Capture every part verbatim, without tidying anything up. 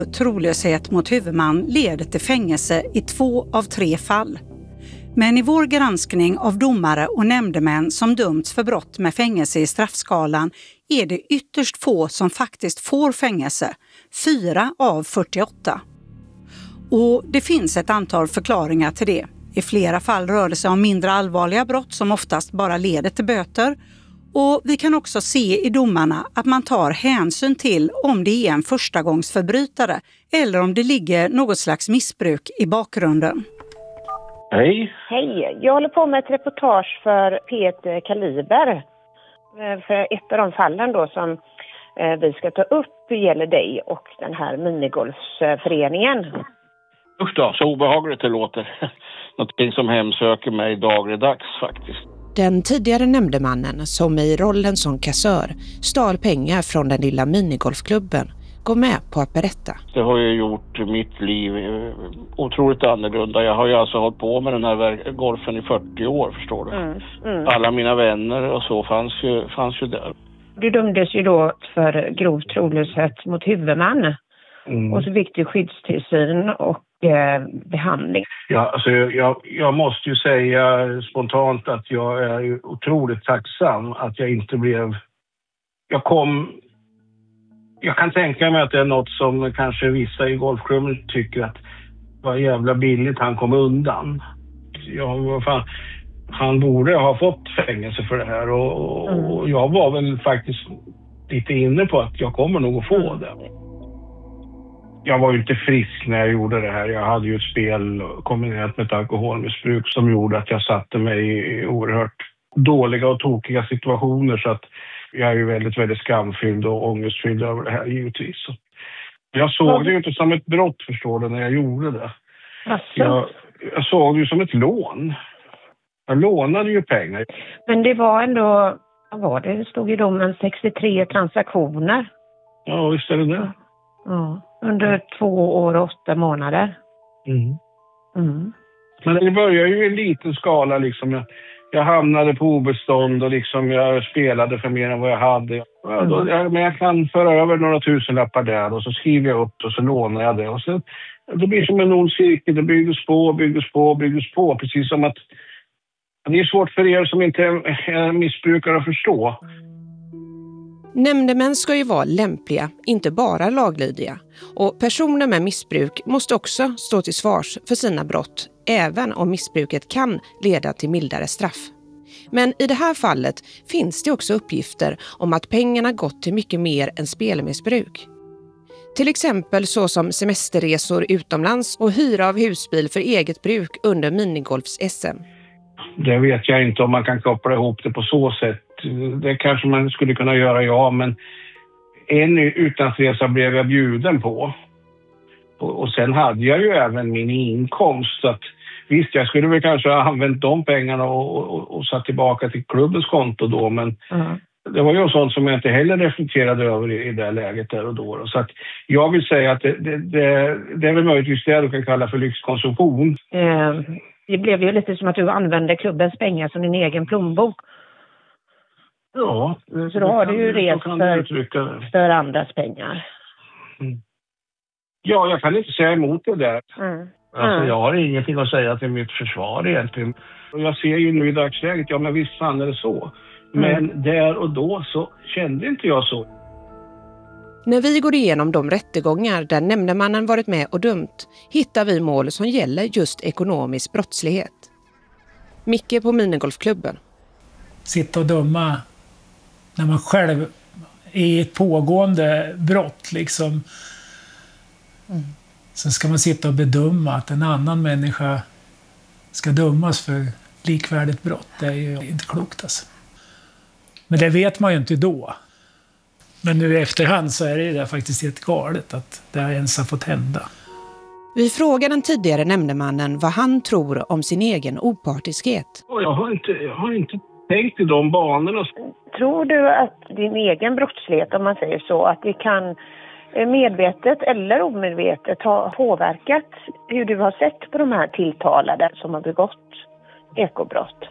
Trolöshet mot huvudman leder till fängelse i två av tre fall. Men i vår granskning av domare och nämndemän som dömts för brott med fängelse i straffskalan är det ytterst få som faktiskt får fängelse, fyra av fyrtioåtta. Och det finns ett antal förklaringar till det. I flera fall rör det sig om mindre allvarliga brott som oftast bara leder till böter. Och vi kan också se i domarna att man tar hänsyn till om det är en förstagångsförbrytare eller om det ligger något slags missbruk i bakgrunden. Hej. Hej, jag håller på med ett reportage för P ett Kaliber. För ett av de fallen då som vi ska ta upp gäller dig och den här minigolfsföreningen. Usch då, så obehagligt det låter. Någonting som hemsöker mig dagligdags faktiskt. Den tidigare nämndemannen som i rollen som kassör stal pengar från den lilla minigolfklubben går med på att berätta. Det har ju gjort mitt liv otroligt annorlunda. Jag har ju alltså hållit på med den här golfen i fyrtio år, förstår du. Mm, mm. Alla mina vänner och så fanns ju, fanns ju där. Du dömdes ju då för grov trolöshet mot huvudman. Mm. Och så fick du skyddstillsyn och eh, behandling. Ja, alltså jag, jag måste ju säga spontant att jag är otroligt tacksam att jag inte blev... Jag kom... Jag kan tänka mig att det är något som kanske vissa i golfklubben tycker att var jävla billigt han kom undan. Ja, vad fan, han borde ha fått fängelse för det här och, mm. och jag var väl faktiskt lite inne på att jag kommer nog att få det. Jag var ju inte frisk när jag gjorde det här. Jag hade ju ett spel kombinerat med ett alkoholmissbruk som gjorde att jag satte mig i oerhört dåliga och tokiga situationer så att jag är ju väldigt, väldigt skamfylld och ångestfylld över det här givetvis. Jag såg det ju inte som ett brott, förstår du, när jag gjorde det. Jag, jag såg det ju som ett lån. Jag lånade ju pengar. Men det var ändå, vad var det? Det stod ju domen sextiotre transaktioner. Ja, visst är det det. Ja, under två år och åtta månader. Mm. Mm. Men det började ju i en liten skala liksom. Jag, jag hamnade på obestånd och liksom jag spelade för mer än vad jag hade. Ja, då, jag, men jag kan föra över några tusenlappar där och så skriver jag upp och så lånar jag det. Och så, det blir som en ond cirkel. Det byggdes på, byggdes på, byggdes på. Precis som att det är svårt för er som inte är missbrukare att förstå. Nämndemän ska ju vara lämpliga, inte bara laglydiga. Och personer med missbruk måste också stå till svars för sina brott, även om missbruket kan leda till mildare straff. Men i det här fallet finns det också uppgifter om att pengarna gått till mycket mer än spelmissbruk. Till exempel så som semesterresor utomlands och hyra av husbil för eget bruk under minigolfs-S M. Det vet jag inte om man kan koppla ihop det på så sätt. Det kanske man skulle kunna göra, ja, men en utlandsresa blev jag bjuden på. Och, och sen hade jag ju även min inkomst. Så att, visst, jag skulle väl kanske ha använt de pengarna och, och, och satt tillbaka till klubbens konto då, men mm. det var ju sånt som jag inte heller reflekterade över i, i det läget där och då. Så att jag vill säga att det, det, det, det är väl möjligtvis det du kan kalla för lyxkonsumtion. Mm. Det blev ju lite som att du använde klubbens pengar som din egen plånbok. Ja. Så då har du ju rest för, för andras pengar. Mm. Ja, jag kan inte säga emot det där. Mm. Alltså, mm. jag har ingenting att säga till mitt försvar egentligen. Och jag ser ju nu i dagsläget, ja men visst fan är det så. Men mm. där och då så kände inte jag så. När vi går igenom de rättegångar där nämndemannen varit med och dömt hittar vi mål som gäller just ekonomisk brottslighet. Micke på minigolfklubben. Sitta och döma när man själv är i ett pågående brott liksom. Mm. Så ska man sitta och bedöma att en annan människa ska dömas för likvärdigt brott. Det är ju inte klokt alltså. Men det vet man ju inte då. Men nu i efterhand så är det ju där faktiskt helt galet att det här ens har fått hända. Vi frågar den tidigare nämndemannen vad han tror om sin egen opartiskhet. Jag har inte, jag har inte tänkt i de banorna. Tror du att din egen brottslighet, om man säger så, att det kan medvetet eller omedvetet ha påverkat hur du har sett på de här tilltalade som har begått ekobrott?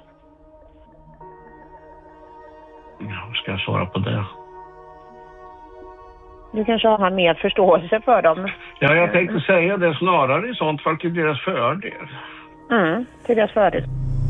Ja, ska jag svara på det? Du kanske har mer förståelse för dem. Ja, jag tänkte säga det snarare i sånt fall till deras fördel. Mm, till deras fördel.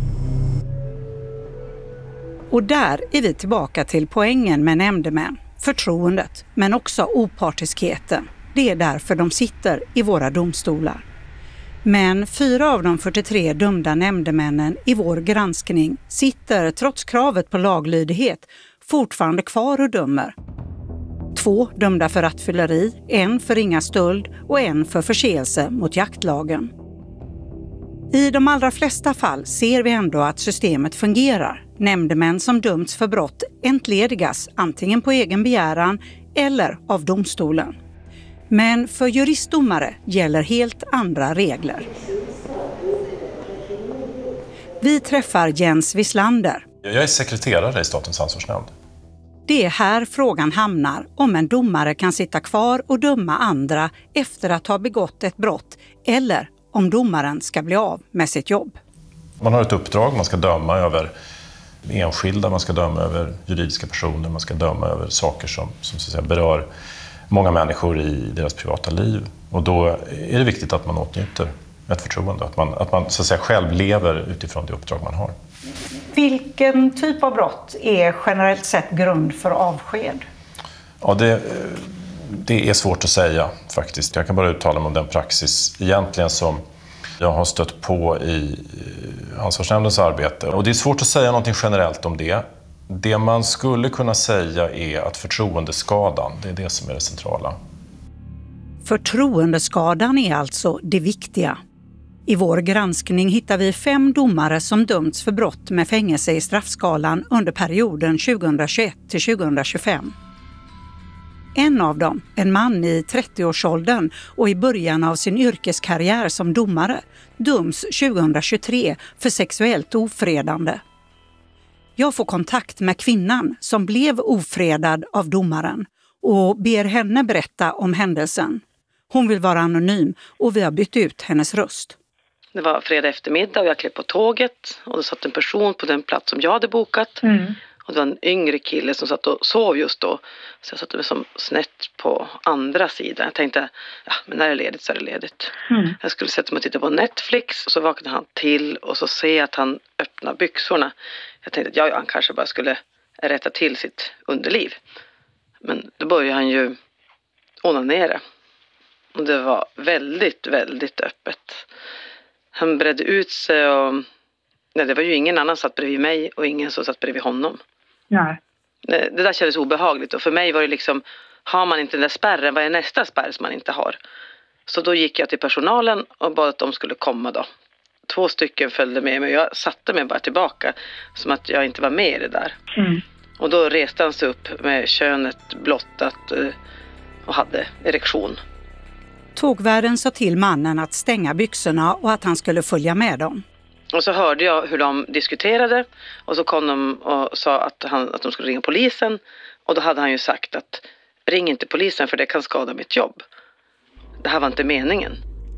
Och där är vi tillbaka till poängen med nämndemän. Förtroendet, men också opartiskheten. Det är därför de sitter i våra domstolar. Men fyra av de fyrtiotre dömda nämndemännen i vår granskning sitter, trots kravet på laglydighet, fortfarande kvar och dömer. Två dömda för rattfylleri, en för ringa stöld och en för förseelse mot jaktlagen. I de allra flesta fall ser vi ändå att systemet fungerar. Nämndemän som dömts för brott entledigas antingen på egen begäran eller av domstolen. Men för juristdomare gäller helt andra regler. Vi träffar Jens Wislander. Jag är sekreterare i Statens ansvarsnämnd. Det är här frågan hamnar om en domare kan sitta kvar och döma andra efter att ha begått ett brott eller om domaren ska bli av med sitt jobb. Man har ett uppdrag, man ska döma över enskilda, man ska döma över juridiska personer, man ska döma över saker som, som så att säga, berör många människor i deras privata liv. Och då är det viktigt att man åtnjuter ett förtroende, att man, att man så att säga, själv lever utifrån det uppdrag man har. Vilken typ av brott är generellt sett grund för avsked? Ja, det, det är svårt att säga faktiskt. Jag kan bara uttala mig om den praxis egentligen som jag har stött på i ansvarsnämndens arbete. Och det är svårt att säga någonting generellt om det. Det man skulle kunna säga är att förtroendeskadan, det är det som är det centrala. Förtroendeskadan är alltså det viktiga. I vår granskning hittar vi fem domare som dömts för brott med fängelse i straffskalan under perioden tjugohundratjugoett till tjugohundratjugofem. En av dem, en man i trettioårsåldern och i början av sin yrkeskarriär som domare, döms tjugohundratjugotre för sexuellt ofredande. Jag får kontakt med kvinnan som blev ofredad av domaren och ber henne berätta om händelsen. Hon vill vara anonym och vi har bytt ut hennes röst. Det var fredag eftermiddag och jag klev på tåget och då satt en person på den plats som jag hade bokat. Mm. Och det var en yngre kille som satt och sov just då. Så jag satt mig som snett på andra sidan. Jag tänkte, ja men när det är ledigt så är det ledigt. Mm. Jag skulle sätta mig och titta på Netflix och så vaknade han till och så ser jag att han öppnar byxorna. Jag tänkte att ja, han kanske bara skulle rätta till sitt underliv. Men då började han ju onanera. Och det var väldigt, väldigt öppet. Han bredde ut sig och nej, det var ju ingen annan som satt bredvid mig och ingen som satt bredvid honom. Nej. Det, det där kändes obehagligt och för mig var det liksom, har man inte den där spärren, vad är nästa spärr som man inte har? Så då gick jag till personalen och bad att de skulle komma då. Två stycken följde med mig och jag satte mig bara tillbaka som att jag inte var med i det där. Mm. Och då reste han sig upp med könet blottat och hade erektion. Tågvärden sa till mannen att stänga byxorna och att han skulle följa med dem. Och så hörde jag hur de diskuterade och så kom de och sa att, han, att de skulle ringa polisen. Och då hade han ju sagt att ring inte polisen för det kan skada mitt jobb. Det här var inte meningen.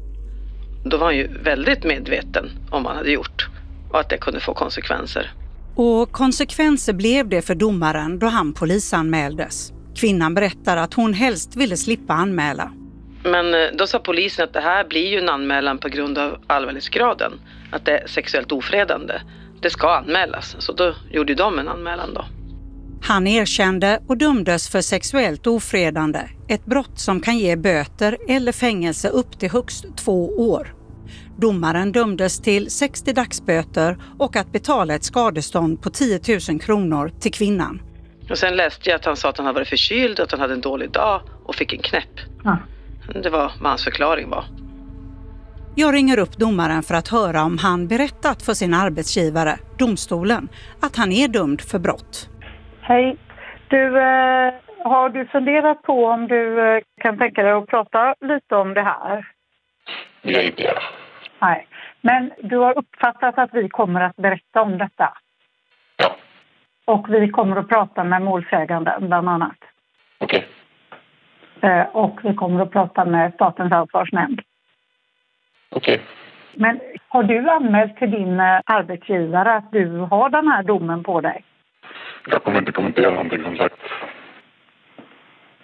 Då var han ju väldigt medveten om vad han hade gjort och att det kunde få konsekvenser. Och konsekvenser blev det för domaren då han polisanmäldes. Kvinnan berättar att hon helst ville slippa anmäla. Men då sa polisen att det här blir ju en anmälan på grund av allvarlighetsgraden. Att det är sexuellt ofredande. Det ska anmälas. Så då gjorde de en anmälan då. Han erkände och dömdes för sexuellt ofredande. Ett brott som kan ge böter eller fängelse upp till högst två år. Domaren dömdes till sextio dagsböter och att betala ett skadestånd på tio tusen kronor till kvinnan. Och sen läste jag att han sa att han hade varit förkyld, att han hade en dålig dag och fick en knäpp. Ja. Det var vad hans förklaring var. Jag ringer upp domaren för att höra om han berättat för sin arbetsgivare, domstolen, att han är dömd för brott. Hej. Du, eh, har du funderat på om du eh, kan tänka dig att prata lite om det här? Nej, det. Nej. Men du har uppfattat att vi kommer att berätta om detta? Ja. Och vi kommer att prata med målsäganden bland annat? Okej. Okay. Och vi kommer att prata med Statens ansvarsnämnd. Okej. Okay. Men har du anmält till din arbetsgivare att du har den här domen på dig? Jag kommer inte kommentera någonting som sagt.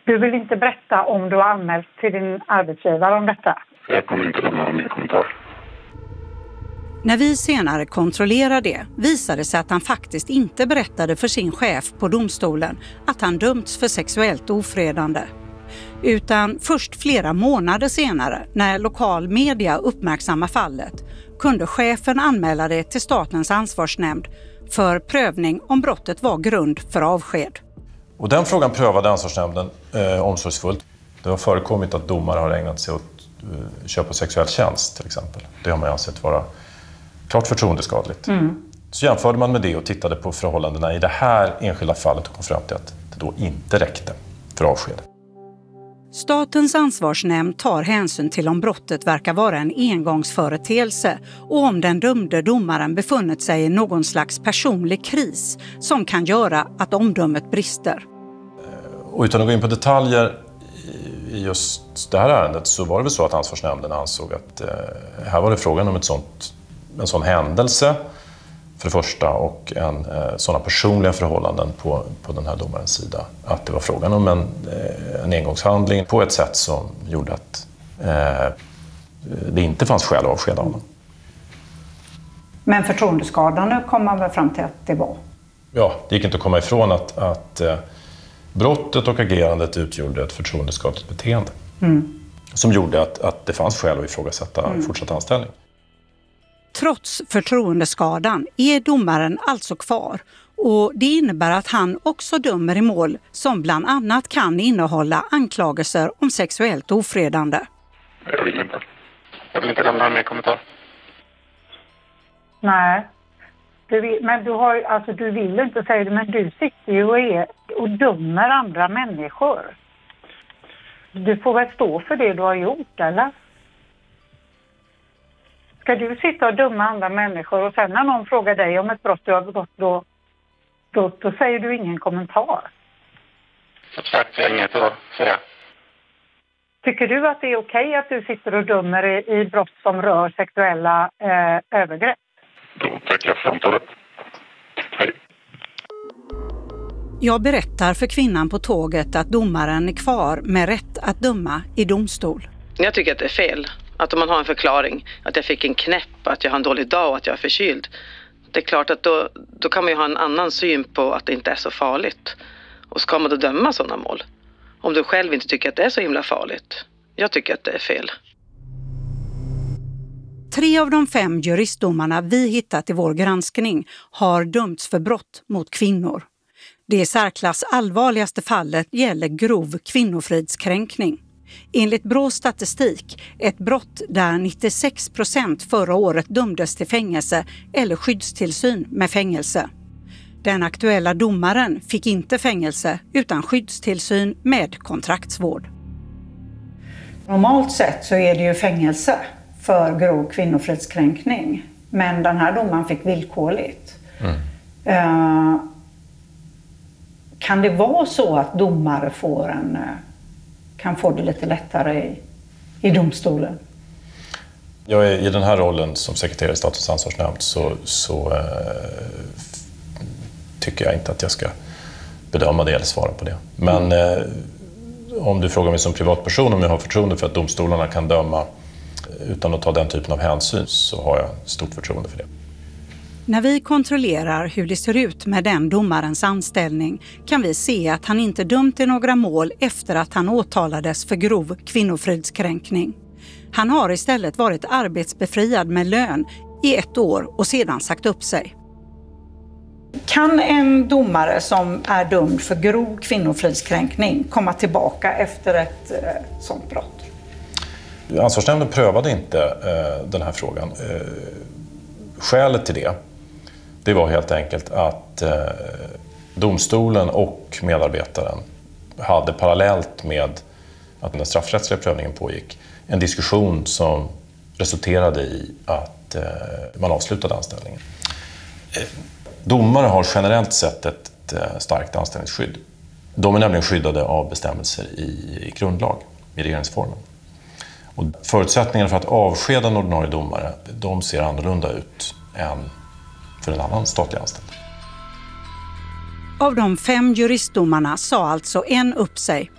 Du vill inte berätta om du har anmält till din arbetsgivare om detta? Jag kommer inte lämna någon mer kommentar. När vi senare kontrollerade det visade det sig att han faktiskt inte berättade för sin chef på domstolen att han dömts för sexuellt ofredande. Utan först flera månader senare, när lokal media uppmärksammar fallet, kunde chefen anmäla det till Statens ansvarsnämnd för prövning om brottet var grund för avsked. Och den frågan prövade ansvarsnämnden eh, omsorgsfullt. Det har förekommit att domare har ägnat sig åt eh, köp av sexuell tjänst till exempel. Det har man ansett vara klart förtroendeskadligt. Mm. Så jämförde man med det och tittade på förhållandena i det här enskilda fallet och kom fram till att det då inte räckte för avsked. Statens ansvarsnämnd tar hänsyn till om brottet verkar vara en engångsföreteelse och om den dömde domaren befunnit sig i någon slags personlig kris som kan göra att omdömet brister. Och utan att gå in på detaljer i just det här ärendet så var det väl så att ansvarsnämnden ansåg att eh, här var det frågan om ett sånt, en sån händelse för det första och en, eh, sådana personliga förhållanden på, på den här domarens sida. Att det var frågan om en, eh, en engångshandling på ett sätt som gjorde att eh, det inte fanns skäl att avskeda honom. Men förtroendeskadande kom man väl fram till att det var? Ja, det gick inte att komma ifrån att, att eh, brottet och agerandet utgjorde ett förtroendeskadligt beteende. Mm. Som gjorde att, att det fanns skäl att ifrågasätta mm. fortsatt anställning. Trots förtroendeskadan är domaren alltså kvar och det innebär att han också dömer i mål som bland annat kan innehålla anklagelser om sexuellt ofredande. Jag vill inte. Jag vill inte lämna mer kommentar. Nej, du vill, men du, har, alltså, du vill inte säga det, men du sitter ju och, är, och dömer andra människor. Du får väl stå för det du har gjort, eller? Ska du sitta och döma andra människor och sen när någon frågar dig om ett brott du har begått, då, då, då säger du ingen kommentar? Exakt, jag har inget att säga. Tycker du att det är okej att du sitter och dömer i, i brott som rör sexuella eh, övergrepp? Då tackar jag för samtalet. Hej. Jag berättar för kvinnan på tåget att domaren är kvar med rätt att döma i domstol. Jag tycker att det är fel. Att om man har en förklaring, att jag fick en knäpp, att jag har en dålig dag och att jag är förkyld. Det är klart att då, då kan man ju ha en annan syn på att det inte är så farligt. Och ska man då döma sådana mål? Om du själv inte tycker att det är så himla farligt. Jag tycker att det är fel. Tre av de fem juristdomarna vi hittat i vår granskning har dömts för brott mot kvinnor. Det i särklass allvarligaste fallet gäller grov kvinnofridskränkning. Enligt Brås statistik, ett brott där nittiosex procent förra året dömdes till fängelse eller skyddstillsyn med fängelse. Den aktuella domaren fick inte fängelse utan skyddstillsyn med kontraktsvård. Normalt sett så är det ju fängelse för grov kvinnofridskränkning, men den här domaren fick villkorligt. Mm. Uh, kan det vara så att domare får en... Uh, kan få det lite lättare i, i domstolen? Jag är i den här rollen som sekreterare i Statens ansvarsnämnd så, så eh, tycker jag inte att jag ska bedöma det eller svara på det. Men eh, om du frågar mig som privatperson om jag har förtroende för att domstolarna kan döma utan att ta den typen av hänsyn, så har jag stort förtroende för det. När vi kontrollerar hur det ser ut med den domarens anställning kan vi se att han inte dömt i några mål efter att han åtalades för grov kvinnofridskränkning. Han har istället varit arbetsbefriad med lön i ett år och sedan sagt upp sig. Kan en domare som är dömd för grov kvinnofridskränkning komma tillbaka efter ett eh, sånt brott? Ansvarsnämnden prövade inte eh, den här frågan. Eh, skälet till det Det var helt enkelt att eh, domstolen och medarbetaren hade parallellt med att den straffrättsliga prövningen pågick en diskussion som resulterade i att eh, man avslutade anställningen. Eh, domare har generellt sett ett, ett eh, starkt anställningsskydd. De är nämligen skyddade av bestämmelser i, i grundlag, i regeringsformen. Och förutsättningarna för att avskeda en ordinarie domare, de ser annorlunda ut än för en annan statlig anställd. Av de fem juristdomarna sa alltså en upp sig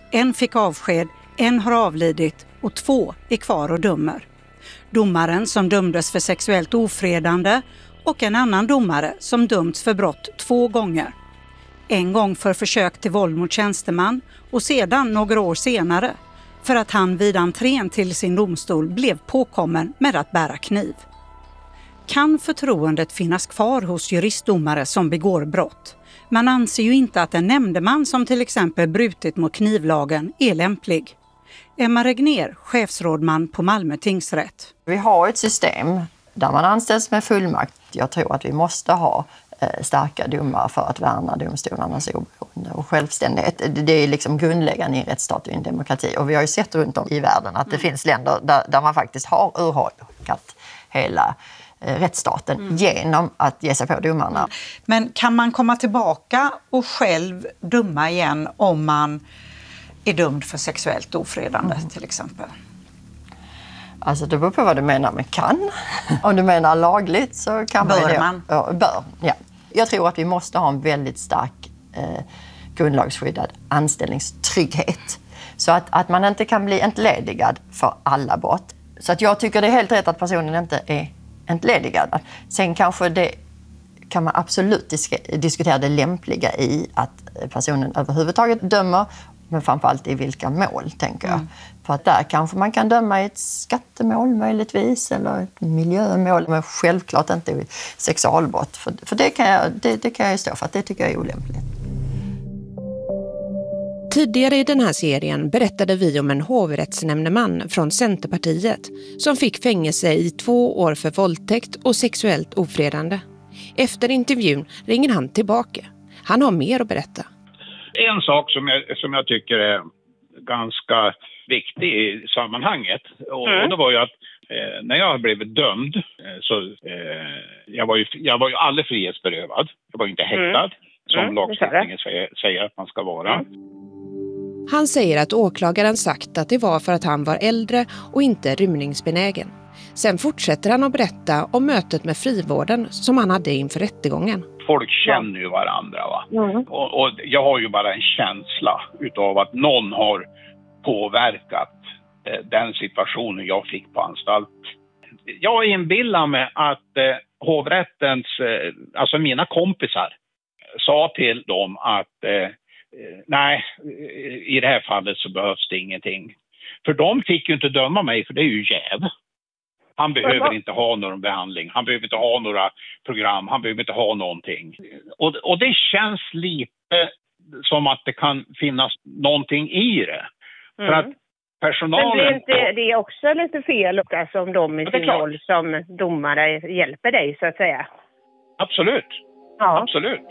En fick avsked, en har avlidit och två är kvar och dömer. Domaren som dömdes för sexuellt ofredande och en annan domare som dömts för brott två gånger. En gång för försök till våld mot tjänsteman och sedan några år senare för att han vid entrén till sin domstol blev påkommen med att bära kniv. Kan förtroendet finnas kvar hos juristdomare som begår brott? Man anser ju inte att en nämndeman som till exempel brutit mot knivlagen är lämplig. Emma Regner, chefsrådman på Malmö tingsrätt. Vi har ett system där man anställs med fullmakt. Jag tror att vi måste ha starka domar för att värna domstolarnas oberoende och självständighet. Det är liksom grundläggande i en rättsstat och en demokrati. Och vi har ju sett runt om i världen att det mm. finns länder där, där man faktiskt har urholkat hela rättsstaten mm. genom att ge sig på domarna. Men kan man komma tillbaka och själv döma igen om man är dömd för sexuellt ofredande mm. till exempel? Alltså det beror på vad du menar med kan. Om du menar lagligt så kan man... Bör man? Ja, bör, ja. Jag tror att vi måste ha en väldigt stark eh, grundlagsskyddad anställningstrygghet. Så att, att man inte kan bli entledigad för alla brott. Så att jag tycker det är helt rätt att personen inte är entledigad. Sen kanske det kan man absolut disk- diskutera det lämpliga i att personen överhuvudtaget dömer, men framförallt i vilka mål, tänker jag. Mm. För att där kanske man kan döma i ett skattemål möjligtvis, eller ett miljömål, men självklart inte i sexualbrott. För, för det, kan jag, det, det kan jag stå för, att det tycker jag är olämpligt. Tidigare i den här serien berättade vi om en hovrättsnämndeman från Centerpartiet som fick fängelse i två år för våldtäkt och sexuellt ofredande. Efter intervjun ringer han tillbaka. Han har mer att berätta. En sak som jag, som jag tycker är ganska viktig i sammanhanget, och, mm. och det var ju att eh, när jag blev dömd eh, så eh, jag var ju jag var ju aldrig frihetsberövad. Jag var ju inte häktad mm. som mm, lagstiftningen säger, säger att man ska vara. Mm. Han säger att åklagaren sagt att det var för att han var äldre och inte rymningsbenägen. Sen fortsätter han att berätta om mötet med frivården som han hade inför rättegången. Folk känner ju varandra, va? Mm. Och, och jag har ju bara en känsla utav att någon har påverkat eh, den situationen jag fick på anstalt. Jag inbillar mig att eh, hovrättens, eh, alltså mina kompisar sa till dem att eh, nej, i det här fallet så behövs det ingenting. För de fick ju inte döma mig, för det är ju jäv. Han behöver inte ha någon behandling. Han behöver inte ha några program. Han behöver inte ha någonting. Och, och det känns lite som att det kan finnas någonting i det. Mm. För att personalen... Men det är, inte, det är också lite fel alltså, om de i sin roll som domare hjälper dig, så att säga. Absolut. Ja. Absolut.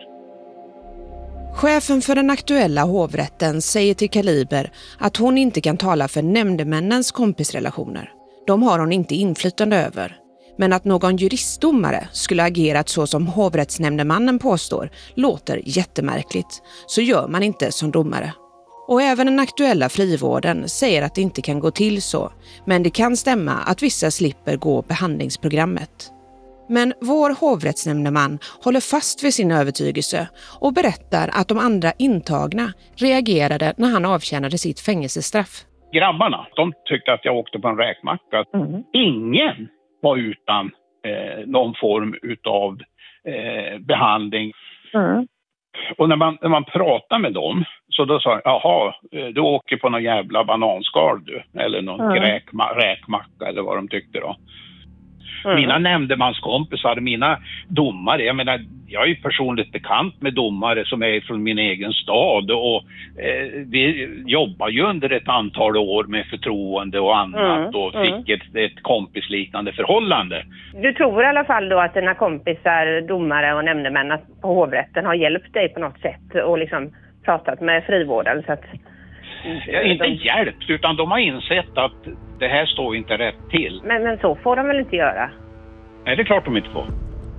Chefen för den aktuella hovrätten säger till Kaliber att hon inte kan tala för nämndemännens kompisrelationer. De har hon inte inflytande över. Men att någon juristdomare skulle agerat så som hovrättsnämndemannen påstår låter jättemärkligt. Så gör man inte som domare. Och även den aktuella frivården säger att det inte kan gå till så. Men det kan stämma att vissa slipper gå behandlingsprogrammet. Men vår hovrättsnämndeman håller fast vid sin övertygelse och berättar att de andra intagna reagerade när han avtjänade sitt fängelsestraff. Grabbarna, de tyckte att jag åkte på en räkmacka. Mm. Ingen var utan eh, någon form utav eh, behandling. Mm. Och när man, när man pratar med dem så då sa jag, jaha, du åker på någon jävla bananskal du. Eller någon mm. räkma, räkmacka eller vad de tyckte då. Mm. Mina nämndemanskompisar, mina domare, jag menar, jag är ju personligt bekant med domare som är från min egen stad och eh, vi jobbar ju under ett antal år med förtroende och annat mm. och fick mm. ett, ett kompisliknande förhållande. Du tror i alla fall då att dina kompisar, domare och nämndemän på hovrätten har hjälpt dig på något sätt och liksom pratat med frivården så att... Ja, inte de... hjälpt, utan de har insett att det här står inte rätt till. Men, men så får de väl inte göra? Nej, det är klart de inte får.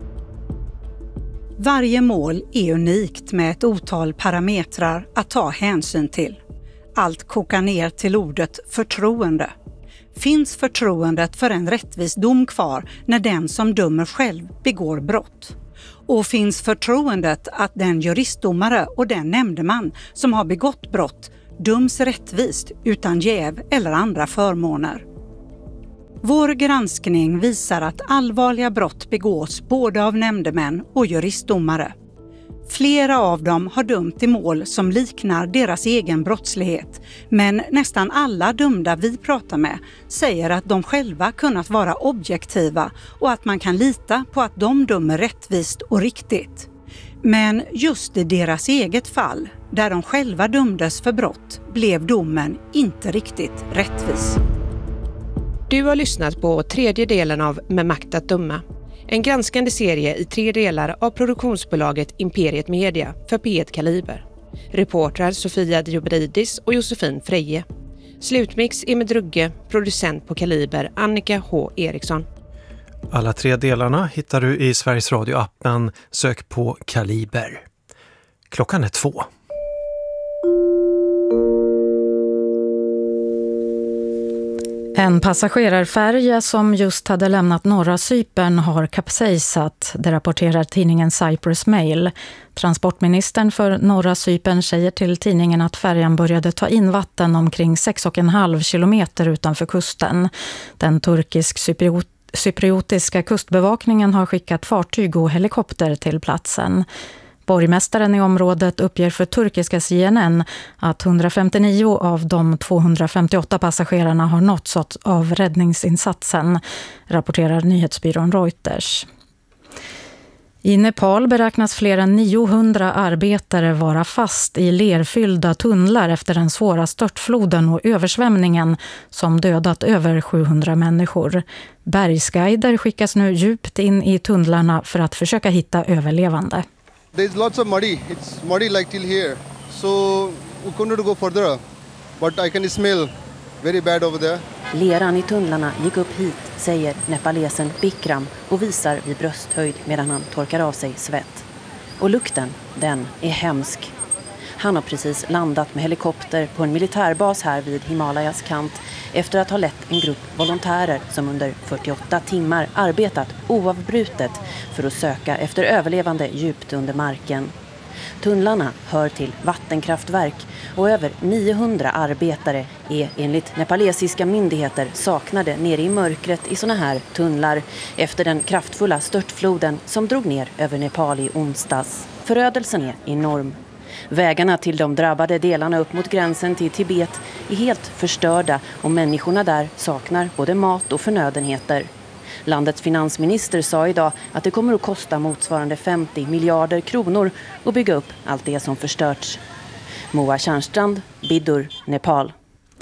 Varje mål är unikt med ett otal parametrar att ta hänsyn till. Allt kokar ner till ordet förtroende. Finns förtroendet för en rättvis dom kvar när den som dömer själv begår brott? Och finns förtroendet att den juristdomare och den nämndeman som har begått brott döms rättvist utan jäv eller andra förmåner. Vår granskning visar att allvarliga brott begås både av nämndemän och juristdomare. Flera av dem har dömt i mål som liknar deras egen brottslighet, men nästan alla dömda vi pratar med säger att de själva kunnat vara objektiva och att man kan lita på att de dömer rättvist och riktigt. Men just i deras eget fall, där de själva dömdes för brott, blev domen inte riktigt rättvis. Du har lyssnat på tredje delen av Med makt att döma. En granskande serie i tre delar av produktionsbolaget Imperiet Media för P ett Kaliber. Reportrar Sofia Diobridis och Josefin Freje. Slutmix Emil Drugge, producent på Kaliber Annika H. Eriksson. Alla tre delarna hittar du i Sveriges Radio-appen. Sök på Kaliber. Klockan är två. En passagerarfärja som just hade lämnat norra Cypern har kapsejsat, det rapporterar tidningen Cyprus Mail. Transportministern för norra Cypern säger till tidningen att färjan började ta in vatten omkring sex och en halv kilometer utanför kusten. Den turkisk-cypriot cypriotiska kustbevakningen har skickat fartyg och helikopter till platsen. Borgmästaren i området uppger för turkiska C N N att hundrafemtionio av de tvåhundrafemtioåtta passagerarna har nåtts av räddningsinsatsen, rapporterar nyhetsbyrån Reuters. I Nepal beräknas fler än niohundra arbetare vara fast i lerfyllda tunnlar efter den svåra störtfloden och översvämningen som dödat över sjuhundra människor. Bergsguider skickas nu djupt in i tunnlarna för att försöka hitta överlevande. There's lots of muddy. It's muddy like till here. So we couldn't go further. But I can smell very bad over there. Leran i tunnlarna gick upp hit, säger nepalesen Bikram och visar vid brösthöjd medan han torkar av sig svett. Och lukten, den är hemsk. Han har precis landat med helikopter på en militärbas här vid Himalayas kant efter att ha lett en grupp volontärer som under fyrtioåtta timmar arbetat oavbrutet för att söka efter överlevande djupt under marken. Tunnlarna hör till vattenkraftverk och över niohundra arbetare är enligt nepalesiska myndigheter saknade nere i mörkret i såna här tunnlar efter den kraftfulla störtfloden som drog ner över Nepal i onsdags. Förödelsen är enorm. Vägarna till de drabbade delarna upp mot gränsen till Tibet är helt förstörda och människorna där saknar både mat och förnödenheter. Landets finansminister sa idag att det kommer att kosta motsvarande femtio miljarder kronor att bygga upp allt det som förstörts. Moa Tjärnstrand, Biddur, Nepal.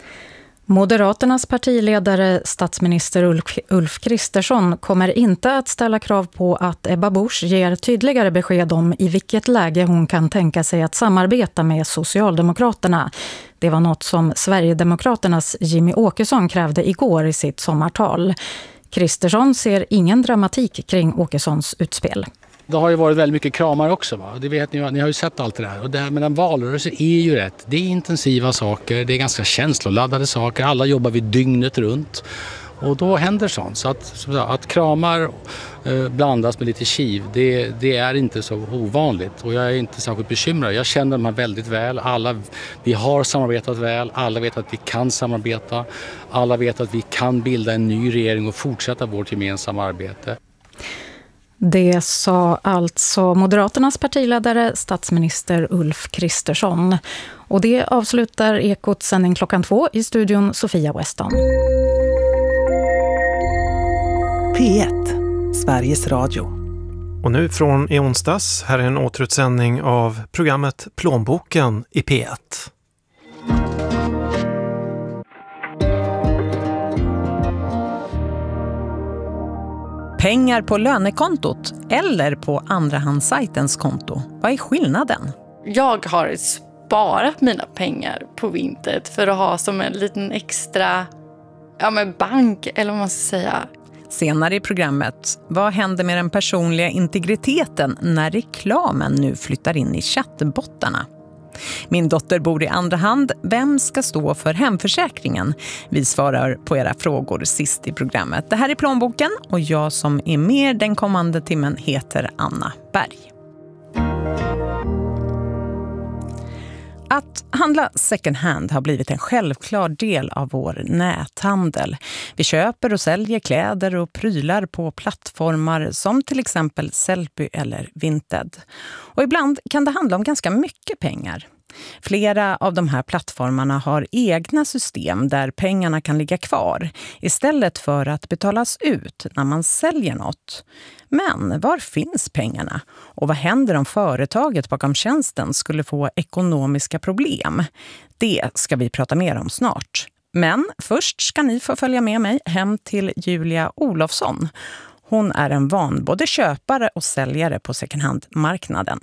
Moderaternas partiledare, statsminister Ulf, Ulf Kristersson, kommer inte att ställa krav på att Ebba Busch ger tydligare besked om i vilket läge hon kan tänka sig att samarbeta med Socialdemokraterna. Det var något som Sverigedemokraternas Jimmy Åkesson krävde igår i sitt sommartal. Kristersson ser ingen dramatik kring Åkessons utspel. Det har ju varit väldigt mycket kramar också, va? Det vet ni, ni har ju sett allt det där. Och det här med en valrörelse är ju rätt. Det är intensiva saker, det är ganska känsloladdade saker. Alla jobbar vid dygnet runt. Och då händer sånt. Så att, att kramar eh, blandas med lite kiv, det, det är inte så ovanligt. Och jag är inte särskilt bekymrad. Jag känner dem här väldigt väl. Alla, vi har samarbetat väl. Alla vet att vi kan samarbeta. Alla vet att vi kan bilda en ny regering och fortsätta vårt gemensamma arbete. Det sa alltså Moderaternas partiledare, statsminister Ulf Kristersson. Och det avslutar Ekot sändning klockan två i studion Sofia Weston. P ett, Sveriges Radio. Och nu från i onsdags, här är en återutsändning av programmet Plånboken i P ett. Pengar på lönekontot eller på andrahandssajtens konto? Vad är skillnaden? Jag har sparat mina pengar på Vinted för att ha som en liten extra ja, men bank, eller vad man ska säga. Senare i programmet, vad händer med den personliga integriteten när reklamen nu flyttar in i chattbottarna? Min dotter bor i andra hand. Vem ska stå för hemförsäkringen? Vi svarar på era frågor sist i programmet. Det här är Plånboken och jag som är med den kommande timmen heter Anna Berg. Att handla second hand har blivit en självklar del av vår näthandel. Vi köper och säljer kläder och prylar på plattformar som till exempel Sellpy eller Vinted. Och ibland kan det handla om ganska mycket pengar. Flera av de här plattformarna har egna system där pengarna kan ligga kvar istället för att betalas ut när man säljer något. Men var finns pengarna? Och vad händer om företaget bakom tjänsten skulle få ekonomiska problem? Det ska vi prata mer om snart. Men först ska ni få följa med mig hem till Julia Olofsson. Hon är en van både köpare och säljare på second hand-marknaden.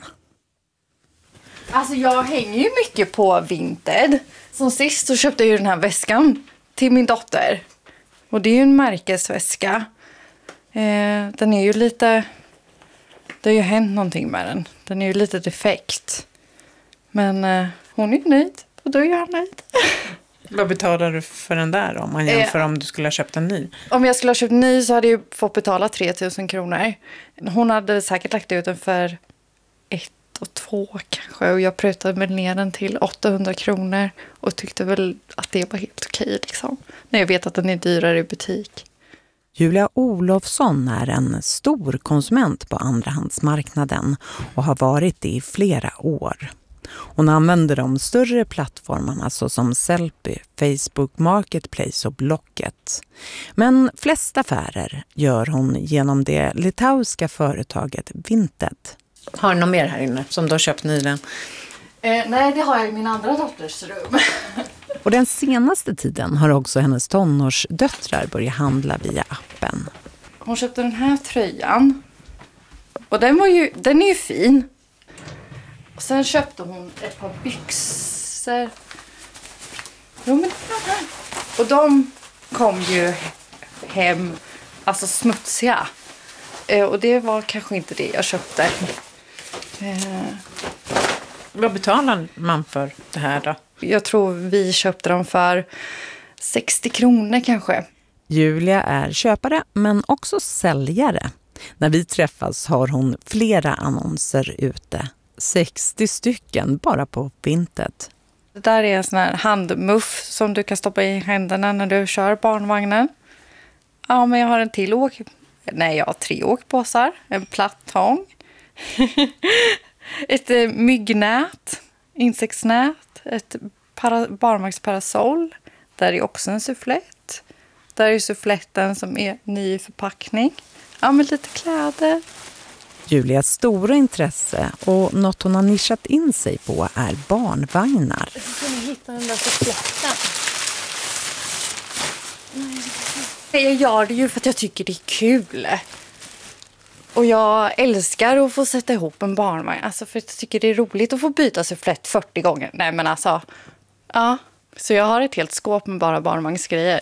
Alltså jag hänger ju mycket på Vinted. Som sist så köpte jag ju den här väskan till min dotter. Och det är ju en märkesväska. Eh, den är ju lite... Det har ju hänt någonting med den. Den är ju lite defekt. Men eh, hon är ju nöjd. Och då är jag nöjd. Vad betalar du för den där om man jämför eh, om du skulle ha köpt en ny? Om jag skulle ha köpt en ny så hade jag fått betala tre tusen kronor. Hon hade säkert lagt ut den för ett och två kanske. Och jag prutade med ner den till åttahundra kronor. Och tyckte väl att det var helt okej liksom. När jag vet att den är dyrare i butik. Julia Olofsson är en stor konsument på andrahandsmarknaden och har varit det i flera år. Hon använder de större plattformarna såsom Sellpy, Facebook Marketplace och Blocket. Men flest affärer gör hon genom det litauiska företaget Vinted. Har du något mer här inne som du har köpt nyligen? Eh, nej, det har jag i min andra dotters rum. Och den senaste tiden har också hennes tonårsdöttrar börjat handla via appen. Hon köpte den här tröjan. Och den, var ju, den är ju fin. Och sen köpte hon ett par byxor. Jo, men de här. Och de kom ju hem, alltså smutsiga. Eh, och det var kanske inte det jag köpte. Eh. Vad betalar man för det här då? Jag tror vi köpte dem för sextio kronor kanske. Julia är köpare men också säljare. När vi träffas har hon flera annonser ute. sextio stycken bara på Vinted. Det där är en sån här handmuff som du kan stoppa i händerna när du kör barnvagnen. Ja, men jag har en till åk. Nej, jag har tre åkpåsar. En plattång. Ett eh, myggnät. Insektsnät. Ett para- barnvagnsparasoll. Där är också en sufflett. Där är suffletten som är ny förpackning. Ja, med lite kläder. Julias stora intresse och något hon har nischat in sig på är barnvagnar. Jag ska hitta den där suffletten. Jag gör det ju för att jag tycker det är kul. Och jag älskar att få sätta ihop en barnvagn. Alltså för att jag tycker det är roligt att få byta sufflett fyrtio gånger. Nej men alltså, ja. Så jag har ett helt skåp med bara barnvagnsgrejer.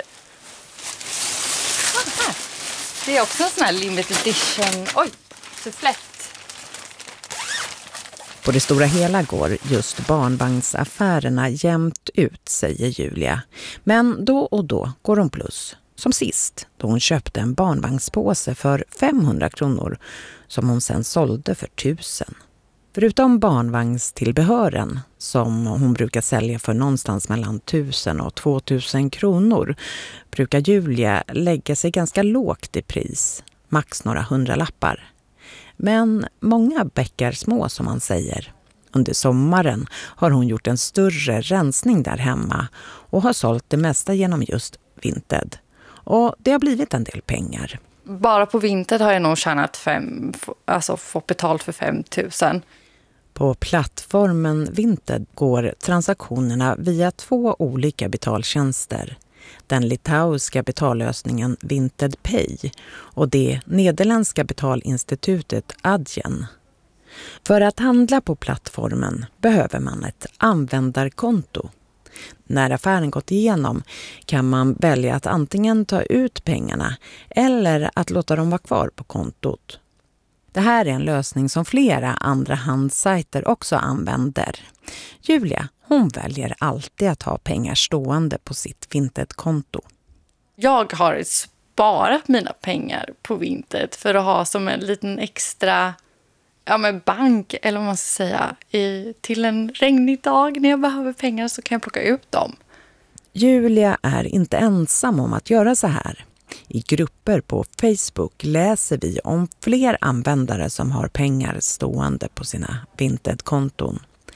Ah, det är också en sån här limited edition. Oj, sufflett. På det stora hela går just barnvagnsaffärerna jämnt ut, säger Julia. Men då och då går de plus. Som sist, då hon köpte en barnvagnspåse för femhundra kronor som hon sen sålde för tusen. Förutom barnvagnstillbehören, som hon brukar sälja för någonstans mellan tusen och tvåtusen kronor, brukar Julia lägga sig ganska lågt i pris, max några hundralappar. Men många bäckar små, som man säger. Under sommaren har hon gjort en större rensning där hemma och har sålt det mesta genom just Vinted. Och det har blivit en del pengar. Bara på Vinted har jag nog tjänat fem, alltså fått betalt för fem tusen. På plattformen Vinted går transaktionerna via två olika betaltjänster. Den litauiska betallösningen Vinted Pay och det nederländska betalinstitutet Adyen. För att handla på plattformen behöver man ett användarkonto. När affären gått igenom kan man välja att antingen ta ut pengarna eller att låta dem vara kvar på kontot. Det här är en lösning som flera andra handsajter också använder. Julia, hon väljer alltid att ha pengar stående på sitt Vinted-konto. Jag har sparat mina pengar på Vinted för att ha som en liten extra ja, men bank, eller vad man ska säga, i, till en regnig dag när jag behöver pengar så kan jag plocka ut dem. Julia är inte ensam om att göra så här. I grupper på Facebook läser vi om fler användare som har pengar stående på sina Vinted-konton.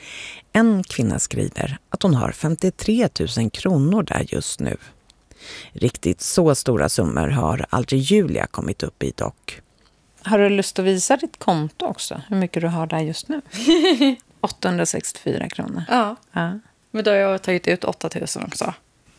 En kvinna skriver att hon har femtiotre tusen kronor där just nu. Riktigt så stora summor har aldrig Julia kommit upp i dock. Har du lust att visa ditt konto också? Hur mycket du har där just nu? åttahundrasextiofyra kronor. Ja. ja. Men då har jag tagit ut åtta tusen också.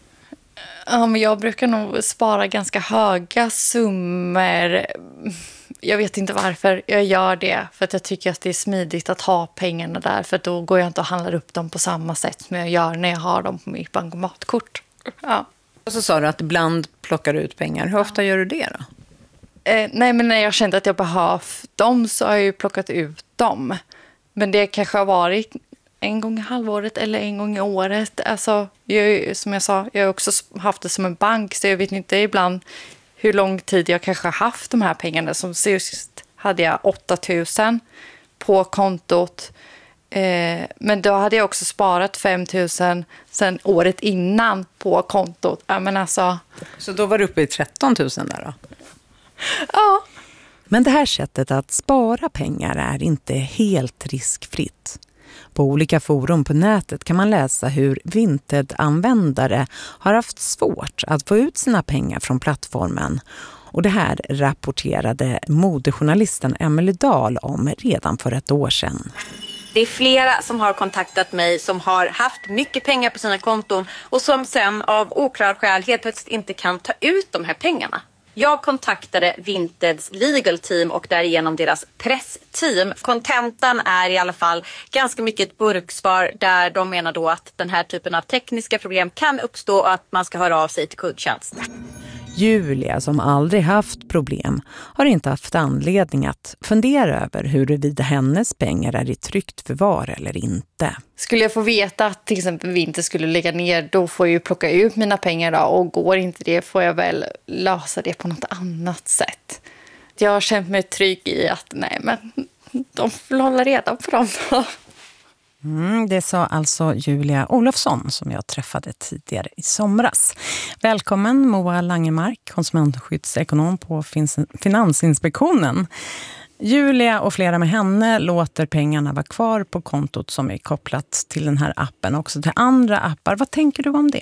Ja, men jag brukar nog spara ganska höga summor. Jag vet inte varför jag gör det. För att jag tycker att det är smidigt att ha pengarna där. För då går jag inte och handlar upp dem på samma sätt som jag gör när jag har dem på mitt bankomatkort. Ja. Och så sa du att ibland plockar du ut pengar. Hur ofta gör du det då? Eh, nej, men när jag kände att jag behövt dem så har jag ju plockat ut dem. Men det kanske har varit en gång i halvåret eller en gång i året. Alltså, jag, som jag sa, jag har också haft det som en bank. Så jag vet inte ibland hur lång tid jag kanske har haft de här pengarna. Som sist hade jag åtta tusen på kontot. Eh, men då hade jag också sparat fem tusen sen året innan på kontot. Ja, men alltså... Så då var du uppe i tretton tusen där då? Ja. Men det här sättet att spara pengar är inte helt riskfritt. På olika forum på nätet kan man läsa hur Vinted-användare har haft svårt att få ut sina pengar från plattformen. Och det här rapporterade modejournalisten Emily Dahl om redan för ett år sedan. Det är flera som har kontaktat mig som har haft mycket pengar på sina konton och som sen av oklar skäl helt plötsligt inte kan ta ut de här pengarna. Jag kontaktade Vinteds legal team och därigenom deras pressteam. Kontentan är i alla fall ganska mycket ett burksvar där de menar då att den här typen av tekniska problem kan uppstå och att man ska höra av sig till kundtjänst. Julia, som aldrig haft problem, har inte haft anledning att fundera över huruvida hennes pengar är i tryggt förvar eller inte. Skulle jag få veta att till exempel Vinter skulle lägga ner, då får jag ju plocka ut mina pengar då, och går inte det får jag väl lösa det på något annat sätt. Jag har känt mig trygg i att nej, men de får hålla reda på dem då. Mm, det sa alltså Julia Olofsson som jag träffade tidigare i somras. Välkommen Moa Langemark, konsumentskyddsekonom på Finansinspektionen. Julia och flera med henne låter pengarna vara kvar på kontot som är kopplat till den här appen, också till andra appar. Vad tänker du om det?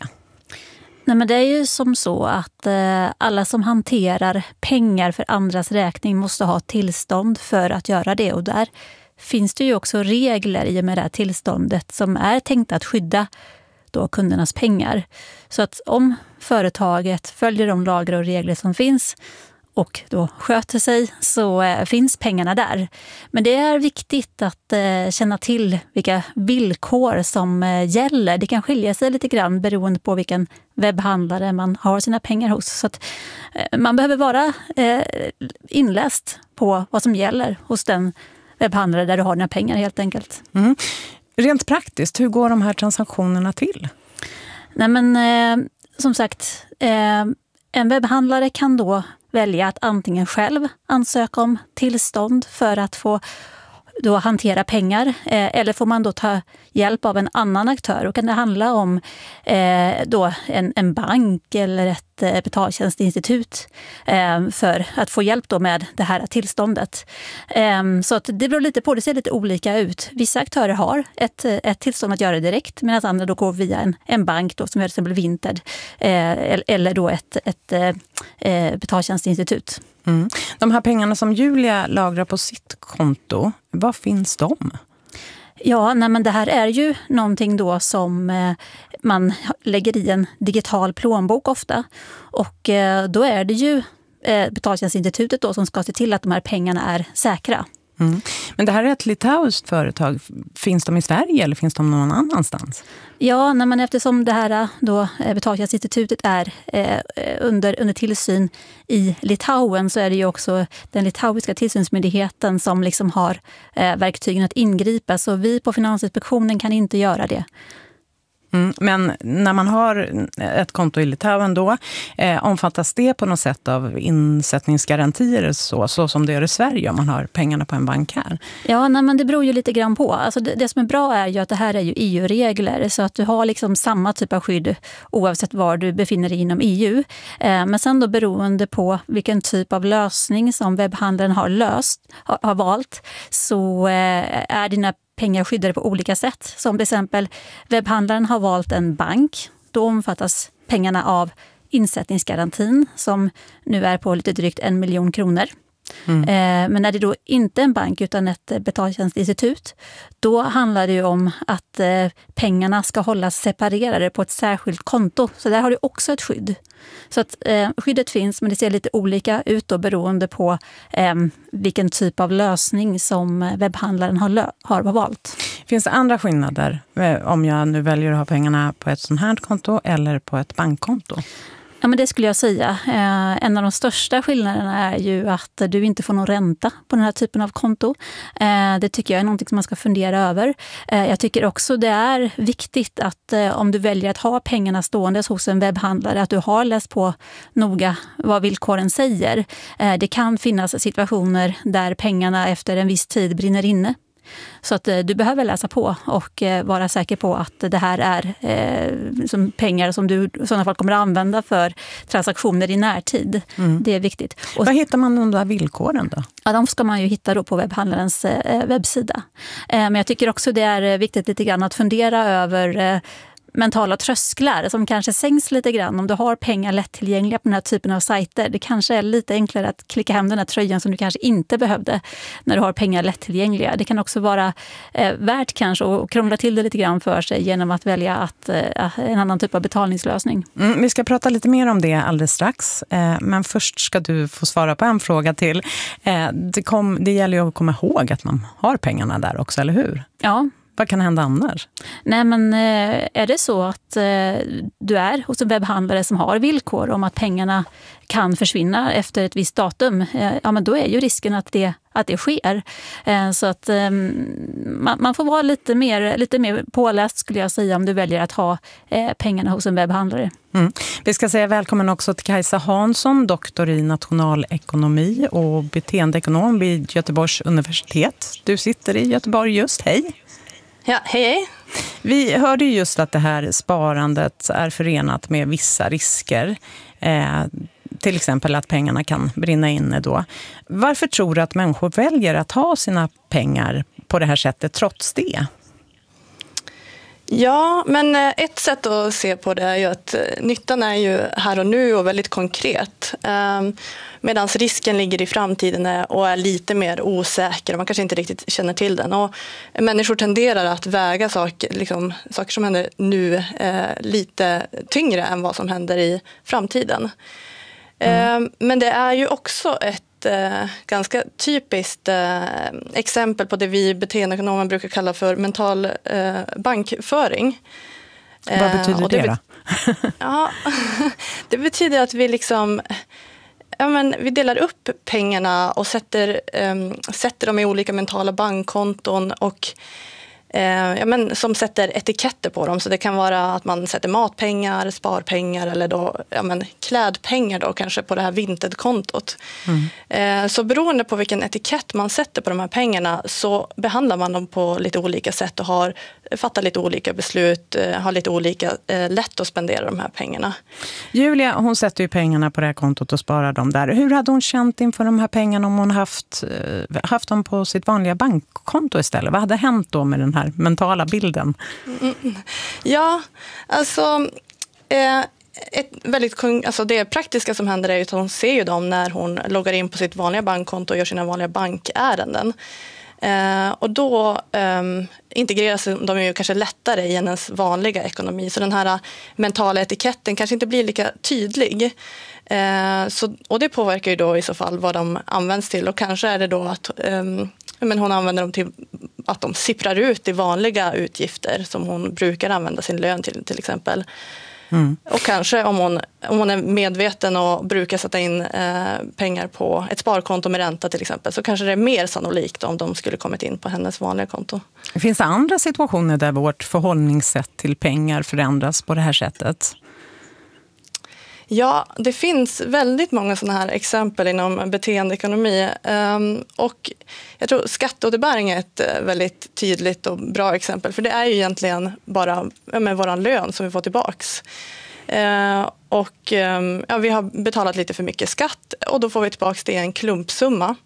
Nej, men det är ju som så att eh, alla som hanterar pengar för andras räkning måste ha tillstånd för att göra det, och där finns det ju också regler i och med det här tillståndet som är tänkt att skydda då kundernas pengar. Så att om företaget följer de lagar och regler som finns och då sköter sig så eh, finns pengarna där. Men det är viktigt att eh, känna till vilka villkor som eh, gäller. Det kan skilja sig lite grann beroende på vilken webbhandlare man har sina pengar hos. Så att eh, man behöver vara eh, inläst på vad som gäller hos den webbhandlare där du har dina pengar helt enkelt. Mm. Rent praktiskt, hur går de här transaktionerna till? Nej, men eh, som sagt, eh, en webbhandlare kan då välja att antingen själv ansöka om tillstånd för att få då hantera pengar, eh, eller får man då ta hjälp av en annan aktör, och kan det handla om eh, då en, en bank eller ett eh, betaltjänstinstitut eh, för att få hjälp då med det här tillståndet. Eh, så att det beror lite på, det ser lite olika ut. Vissa aktörer har ett, ett tillstånd att göra det direkt, medan andra då går via en, en bank då, som är till exempel Vinted eh, eller då ett, ett eh, betaltjänstinstitut. Mm. De här pengarna som Julia lagrar på sitt konto, vad finns de? Ja, nej, men det här är ju någonting då som eh, man lägger i en digital plånbok ofta. Och eh, då är det ju eh, betaltjänstinstitutet då som ska se till att de här pengarna är säkra. Mm. Men det här är ett litauiskt företag. Finns de i Sverige eller finns de någon annanstans? Ja, nej, men eftersom det här då, betaltjänstinstitutet är eh, under, under tillsyn i Litauen, så är det ju också den litauiska tillsynsmyndigheten som liksom har eh, verktygen att ingripa. Så vi på Finansinspektionen kan inte göra det. Mm, men när man har ett konto i Litauen då, eh, omfattas det på något sätt av insättningsgarantier så, så som det är i Sverige om man har pengarna på en bank här? Ja, nej, men det beror ju lite grann på. Alltså det, det som är bra är ju att det här är ju E U-regler så att du har liksom samma typ av skydd oavsett var du befinner dig inom E U. Eh, men sen då beroende på vilken typ av lösning som webbhandeln har löst, har, har valt, så eh, är dina pengar skyddade på olika sätt. Som till exempel webbhandlaren har valt en bank. Då omfattas pengarna av insättningsgarantin som nu är på lite drygt en miljon kronor. Mm. Eh, men när det då inte är en bank utan ett betaltjänstinstitut, då handlar det ju om att eh, pengarna ska hållas separerade på ett särskilt konto. Så där har du också ett skydd. Så att eh, skyddet finns, men det ser lite olika ut då beroende på eh, vilken typ av lösning som webbhandlaren har, lö- har valt. Finns det andra skillnader om jag nu väljer att ha pengarna på ett sånt här konto eller på ett bankkonto? Ja, men det skulle jag säga. Eh, en av de största skillnaderna är ju att du inte får någon ränta på den här typen av konto. Eh, det tycker jag är någonting som man ska fundera över. Eh, jag tycker också det är viktigt att eh, om du väljer att ha pengarna stående hos en webbhandlare, att du har läst på noga vad villkoren säger. Eh, det kan finnas situationer där pengarna efter en viss tid brinner inne. Så att eh, du behöver läsa på och eh, vara säker på att det här är eh, som pengar som du i sådana fall kommer att använda för transaktioner i närtid. Mm. Det är viktigt. Och, Var hittar man de där villkoren då? Ja, de ska man ju hitta då på webbhandlarens eh, webbsida. Eh, men jag tycker också det är viktigt lite grann att fundera över eh, mentala trösklar som kanske sänks lite grann om du har pengar lättillgängliga på den här typen av sajter. Det kanske är lite enklare att klicka hem den här tröjan som du kanske inte behövde när du har pengar lättillgängliga. Det kan också vara eh, värt kanske att krångla till det lite grann för sig genom att välja att, eh, en annan typ av betalningslösning. Mm, vi ska prata lite mer om det alldeles strax. Eh, men först ska du få svara på en fråga till. Eh, det, kom, det gäller ju att komma ihåg att man har pengarna där också, eller hur? Ja. Vad kan hända annars? Nej, men är det så att du är hos en webbhandlare som har villkor om att pengarna kan försvinna efter ett visst datum, ja, men då är ju risken att det, att det sker. Så att man, man får vara lite mer, lite mer påläst skulle jag säga om du väljer att ha pengarna hos en webbhandlare. Mm. Vi ska säga välkommen också till Kajsa Hansson, doktor i nationalekonomi och beteendeekonom vid Göteborgs universitet. Du sitter i Göteborg just, hej! Ja, hej hej. Vi hörde just att det här sparandet är förenat med vissa risker. Eh, till exempel att pengarna kan brinna inne då. Varför tror du att människor väljer att ha sina pengar på det här sättet trots det? Ja, men ett sätt att se på det är ju att nyttan är ju här och nu och väldigt konkret. Medan risken ligger i framtiden och är lite mer osäker. Man kanske inte riktigt känner till den. Och människor tenderar att väga saker, liksom, saker som händer nu eh, lite tyngre än vad som händer i framtiden. Mm. Eh, men det är ju också ett eh, ganska typiskt eh, exempel på det vi beteendeekonomer brukar kalla för mental eh, bankföring. Vad betyder eh, det? det då? Ja, det betyder att vi liksom... Ja, men vi delar upp pengarna och sätter, um, sätter dem i olika mentala bankkonton och uh, ja, men, som sätter etiketter på dem. Så det kan vara att man sätter matpengar, sparpengar eller då, ja, men, klädpengar då, kanske på det här Vinted-kontot. Mm. Uh, så beroende på vilken etikett man sätter på de här pengarna så behandlar man dem på lite olika sätt och har, fattar lite olika beslut, uh, har lite olika uh, lätt att spendera de här pengarna. Julia, hon sätter ju pengarna på det här kontot och sparar dem där. Hur hade hon känt inför de här pengarna om hon haft, haft dem på sitt vanliga bankkonto istället? Vad hade hänt då med den här mentala bilden? Mm. Ja, alltså... Eh, Ett väldigt, alltså det praktiska som händer är att hon ser ju dem när hon loggar in på sitt vanliga bankkonto och gör sina vanliga bankärenden. Eh, och då eh, integreras de ju kanske lättare i hennes vanliga ekonomi. Så den här mentala etiketten kanske inte blir lika tydlig. Eh, så, och det påverkar ju då i så fall vad de används till. Och kanske är det då att eh, men hon använder dem till att de sipprar ut i vanliga utgifter som hon brukar använda sin lön till till exempel. Mm. Och kanske om hon, om hon är medveten och brukar sätta in eh, pengar på ett sparkonto med ränta till exempel, så kanske det är mer sannolikt om de skulle kommit in på hennes vanliga konto. Finns det andra situationer där vårt förhållningssätt till pengar förändras på det här sättet? Ja, det finns väldigt många sådana här exempel inom beteendeekonomi. Um, och jag tror skatteåterbäring är ett väldigt tydligt och bra exempel. För det är ju egentligen bara ja, med våran lön som vi får tillbaks. Uh, och um, ja, vi har betalat lite för mycket skatt och då får vi tillbaks det i en klumpsumma.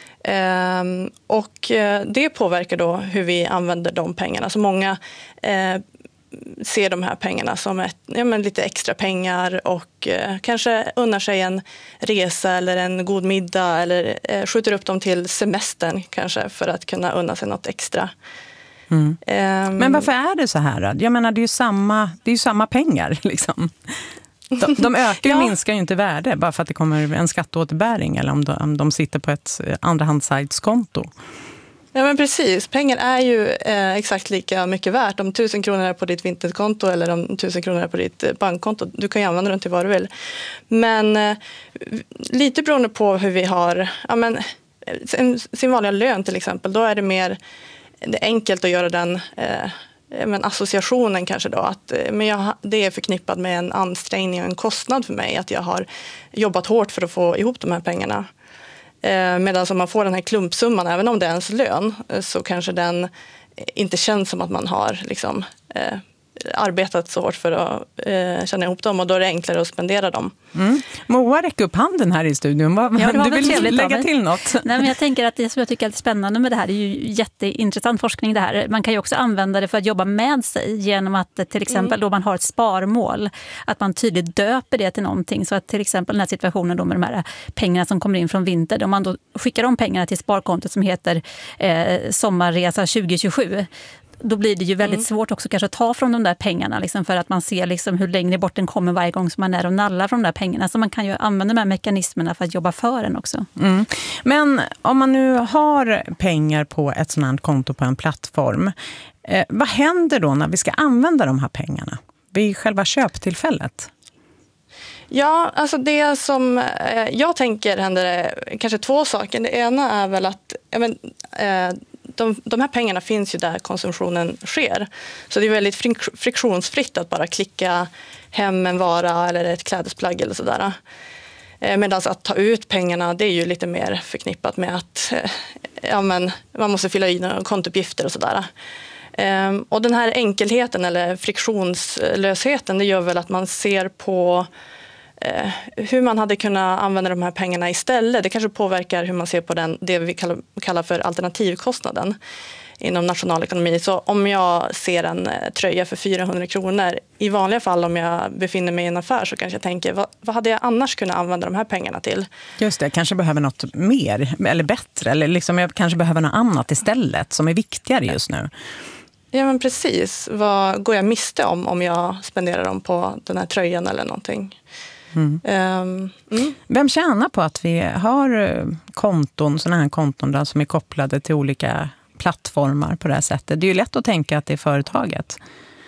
Um, och uh, det påverkar då hur vi använder de pengarna. Så många uh, ser de här pengarna som ett, ja, men lite extra pengar och eh, kanske unnar sig en resa eller en god middag eller eh, skjuter upp dem till semestern kanske för att kunna unna sig något extra. Mm. Um, men varför är det så här? Jag menar, det är ju samma, det är ju samma pengar liksom. De, de ökar och ja. minskar ju inte värde bara för att det kommer en skatteåterbäring eller om de, om de sitter på ett andrahandssajtskonto. Ja men precis, pengar är ju eh, exakt lika mycket värt. Om tusen kronor är på ditt vinterkonto eller om tusen kronor är på ditt eh, bankkonto. Du kan ju använda dem till vad du vill. Men eh, lite beroende på hur vi har ja, men, sin, sin vanliga lön till exempel. Då är det mer det är enkelt att göra den eh, men associationen kanske då. Att, men jag, det är förknippat med en ansträngning och en kostnad för mig. Att jag har jobbat hårt för att få ihop de här pengarna. Medan om man får den här klumpsumman, även om det är ens lön, så kanske den inte känns som att man har liksom, eh, arbetat så hårt för att eh, känna ihop dem och då är det enklare att spendera dem. Mm. Moa, räck upp handen här i studion. Vad, ja, du vill lägga till något? Nej, men jag tänker att det som jag tycker är lite spännande med det här är ju jätteintressant forskning det här. Man kan ju också använda det för att jobba med sig genom att till exempel mm. då man har ett sparmål, att man tydligt döper det till någonting. Så att till exempel den här situationen då med de här pengarna som kommer in från vinter, om man då skickar de pengarna till sparkontot som heter eh, sommarresa tjugo tjugosju, då blir det ju väldigt mm. svårt också kanske att ta från de där pengarna liksom, för att man ser liksom hur längre bort den kommer varje gång som man är och nallar från de där pengarna. Så man kan ju använda de här mekanismerna för att jobba för den också. Mm. Men om man nu har pengar på ett sådant här konto på en plattform, eh, vad händer då när vi ska använda de här pengarna vid själva köptillfället? Ja, alltså det som eh, jag tänker händer kanske två saker. Det ena är väl att ja, men, eh, De, de här pengarna finns ju där konsumtionen sker. Så det är väldigt frik- friktionsfritt att bara klicka hem en vara eller ett klädesplagg eller sådär. Eh, Medan att ta ut pengarna, det är ju lite mer förknippat med att eh, ja, men, man måste fylla i några kontouppgifter och sådär. Eh, och den här enkelheten eller friktionslösheten, det gör väl att man ser på Eh, hur man hade kunnat använda de här pengarna istället. Det kanske påverkar hur man ser på den, det vi kallar, kallar för alternativkostnaden inom nationalekonomi. Så om jag ser en eh, tröja för fyrahundra kronor, i vanliga fall om jag befinner mig i en affär så kanske jag tänker, vad, vad hade jag annars kunnat använda de här pengarna till? Just det, jag kanske behöver något mer eller bättre, eller liksom jag kanske behöver något annat istället som är viktigare just nu. Ja men precis, vad går jag miste om om jag spenderar dem på den här tröjan eller någonting? Mm. Um, mm. Vem tjänar på att vi har konton, sådana här konton där, som är kopplade till olika plattformar på det här sättet? Det är ju lätt att tänka att det är företaget.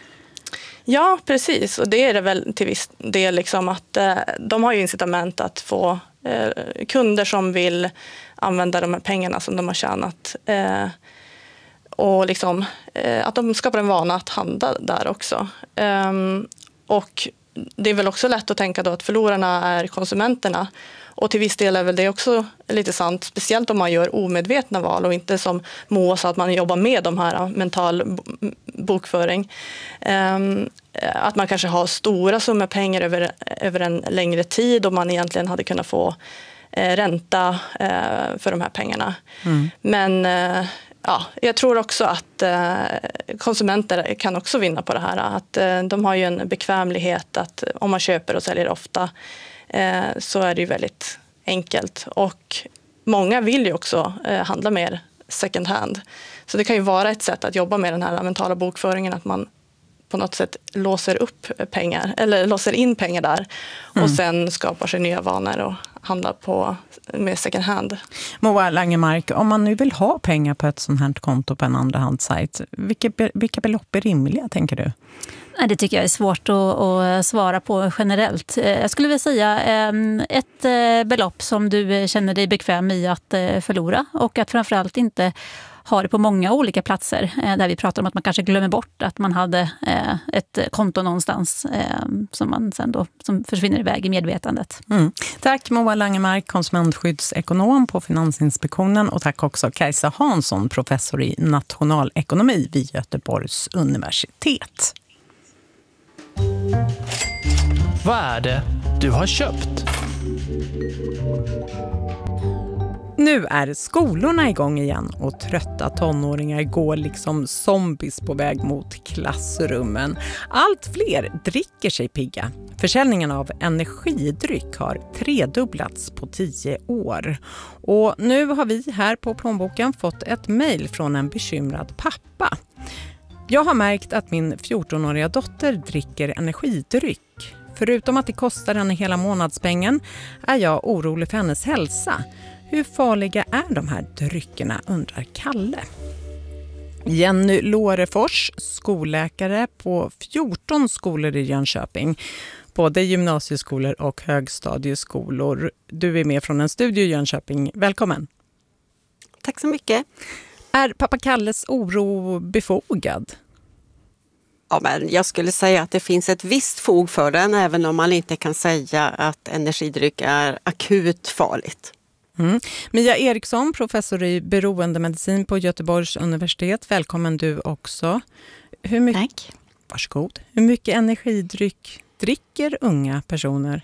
Ja, precis. Och det är det väl till viss del liksom att eh, de har ju incitament att få eh, kunder som vill använda de här pengarna som de har tjänat. Eh, och liksom eh, att de skapar en vana att handla där också. Um, och det är väl också lätt att tänka då att förlorarna är konsumenterna. Och till viss del är väl det också lite sant, speciellt om man gör omedvetna val och inte som Moa sa att man jobbar med de här mental bokföring. Um, att man kanske har stora summor pengar över, över en längre tid och man egentligen hade kunnat få eh, ränta eh, för de här pengarna. Mm. Men eh, ja, jag tror också att eh, konsumenter kan också vinna på det här. Att eh, de har ju en bekvämlighet att om man köper och säljer ofta eh, så är det ju väldigt enkelt. Och många vill ju också eh, handla mer second hand. Så det kan ju vara ett sätt att jobba med den här mentala bokföringen, att man på något sätt låser upp pengar eller låser in pengar där Mm. och sen skapar sig nya vanor och handlar på med second hand. Moa Langemark, om man nu vill ha pengar på ett sånt här konto på en andrahandssajt, vilka, vilka belopp är rimliga, tänker du? Det tycker jag är svårt att, att svara på generellt. Jag skulle vilja säga ett belopp som du känner dig bekväm i att förlora och att framförallt inte ha det på många olika platser där vi pratar om att man kanske glömmer bort att man hade ett konto någonstans som man sen då som försvinner iväg i medvetandet. Mm. Tack Moa Langemark, konsumentskyddsekonom på Finansinspektionen, och tack också Kajsa Hansson, professor i nationalekonomi vid Göteborgs universitet. Vad är det du har köpt? Nu är skolorna igång igen och trötta tonåringar går liksom zombies på väg mot klassrummen. Allt fler dricker sig pigga. Försäljningen av energidryck har tredubblats på tio år. Och nu har vi här på Plånboken fått ett mejl från en bekymrad pappa. Jag har märkt att min fjortonåriga dotter dricker energidryck. Förutom att det kostar henne hela månadspengen är jag orolig för hennes hälsa. Hur farliga är de här dryckerna, undrar Kalle. Jenny Lårefors, skolläkare på fjorton skolor i Jönköping. Både gymnasieskolor och högstadieskolor. Du är med från en studio i Jönköping. Välkommen. Tack så mycket. Är pappa Kalles oro befogad? Ja, men jag skulle säga att det finns ett visst fog för den, även om man inte kan säga att energidryck är akut farligt. Mm. Mia Eriksson, professor i beroendemedicin på Göteborgs universitet. Välkommen du också. Hur mycket, Tack. Varsågod. Hur mycket energidryck dricker unga personer?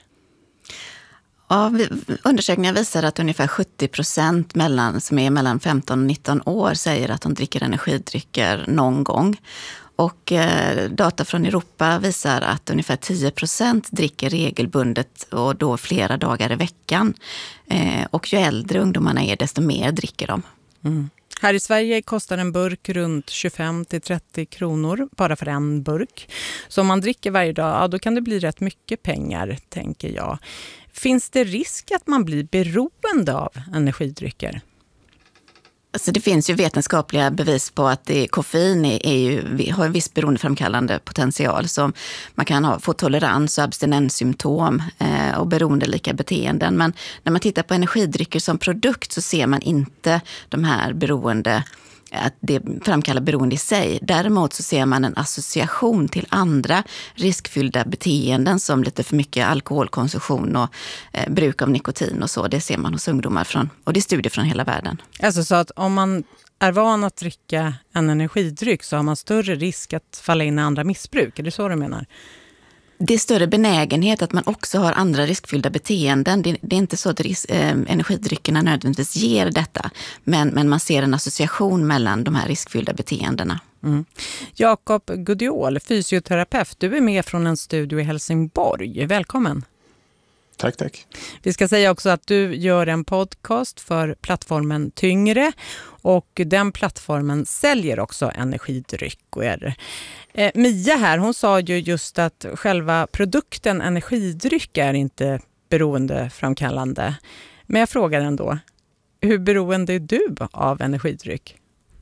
Ja, undersökningar visar att ungefär sjuttio procent mellan, som är mellan femton och nitton år säger att de dricker energidrycker någon gång. Och eh, data från Europa visar att ungefär tio procent dricker regelbundet och då flera dagar i veckan. Eh, och ju äldre ungdomarna är, desto mer dricker de. Mm. Här i Sverige kostar en burk runt tjugofem till trettio kronor bara för en burk. Så om man dricker varje dag, ja, då kan det bli rätt mycket pengar, tänker jag. Finns det risk att man blir beroende av energidrycker? Alltså det finns ju vetenskapliga bevis på att det, koffein är, är ju, har en viss beroendeframkallande potential, som man kan ha, få tolerans och abstinenssymptom eh, och beroendelika beteenden. Men när man tittar på energidrycker som produkt så ser man inte de här beroende, att det framkallar beroende i sig. Däremot så ser man en association till andra riskfyllda beteenden som lite för mycket alkoholkonsumtion och eh, bruk av nikotin och så. Det ser man hos ungdomar från, och det är studier från hela världen. Alltså så att om man är van att dricka en energidryck så har man större risk att falla in i andra missbruk. Är det så du menar? Det är större benägenhet att man också har andra riskfyllda beteenden. Det, det är inte så att ris- eh, energidryckerna nödvändigtvis ger detta. Men, men man ser en association mellan de här riskfyllda beteendena. Mm. Jakob Gudiol, fysioterapeut. Du är med från en studio i Helsingborg. Välkommen. Tack, tack. Vi ska säga också att du gör en podcast för plattformen Tyngre. Och den plattformen säljer också energidrycker. Eh, Mia här, hon sa ju just att själva produkten energidryck är inte beroendeframkallande. Men jag frågar ändå, hur beroende är du av energidryck?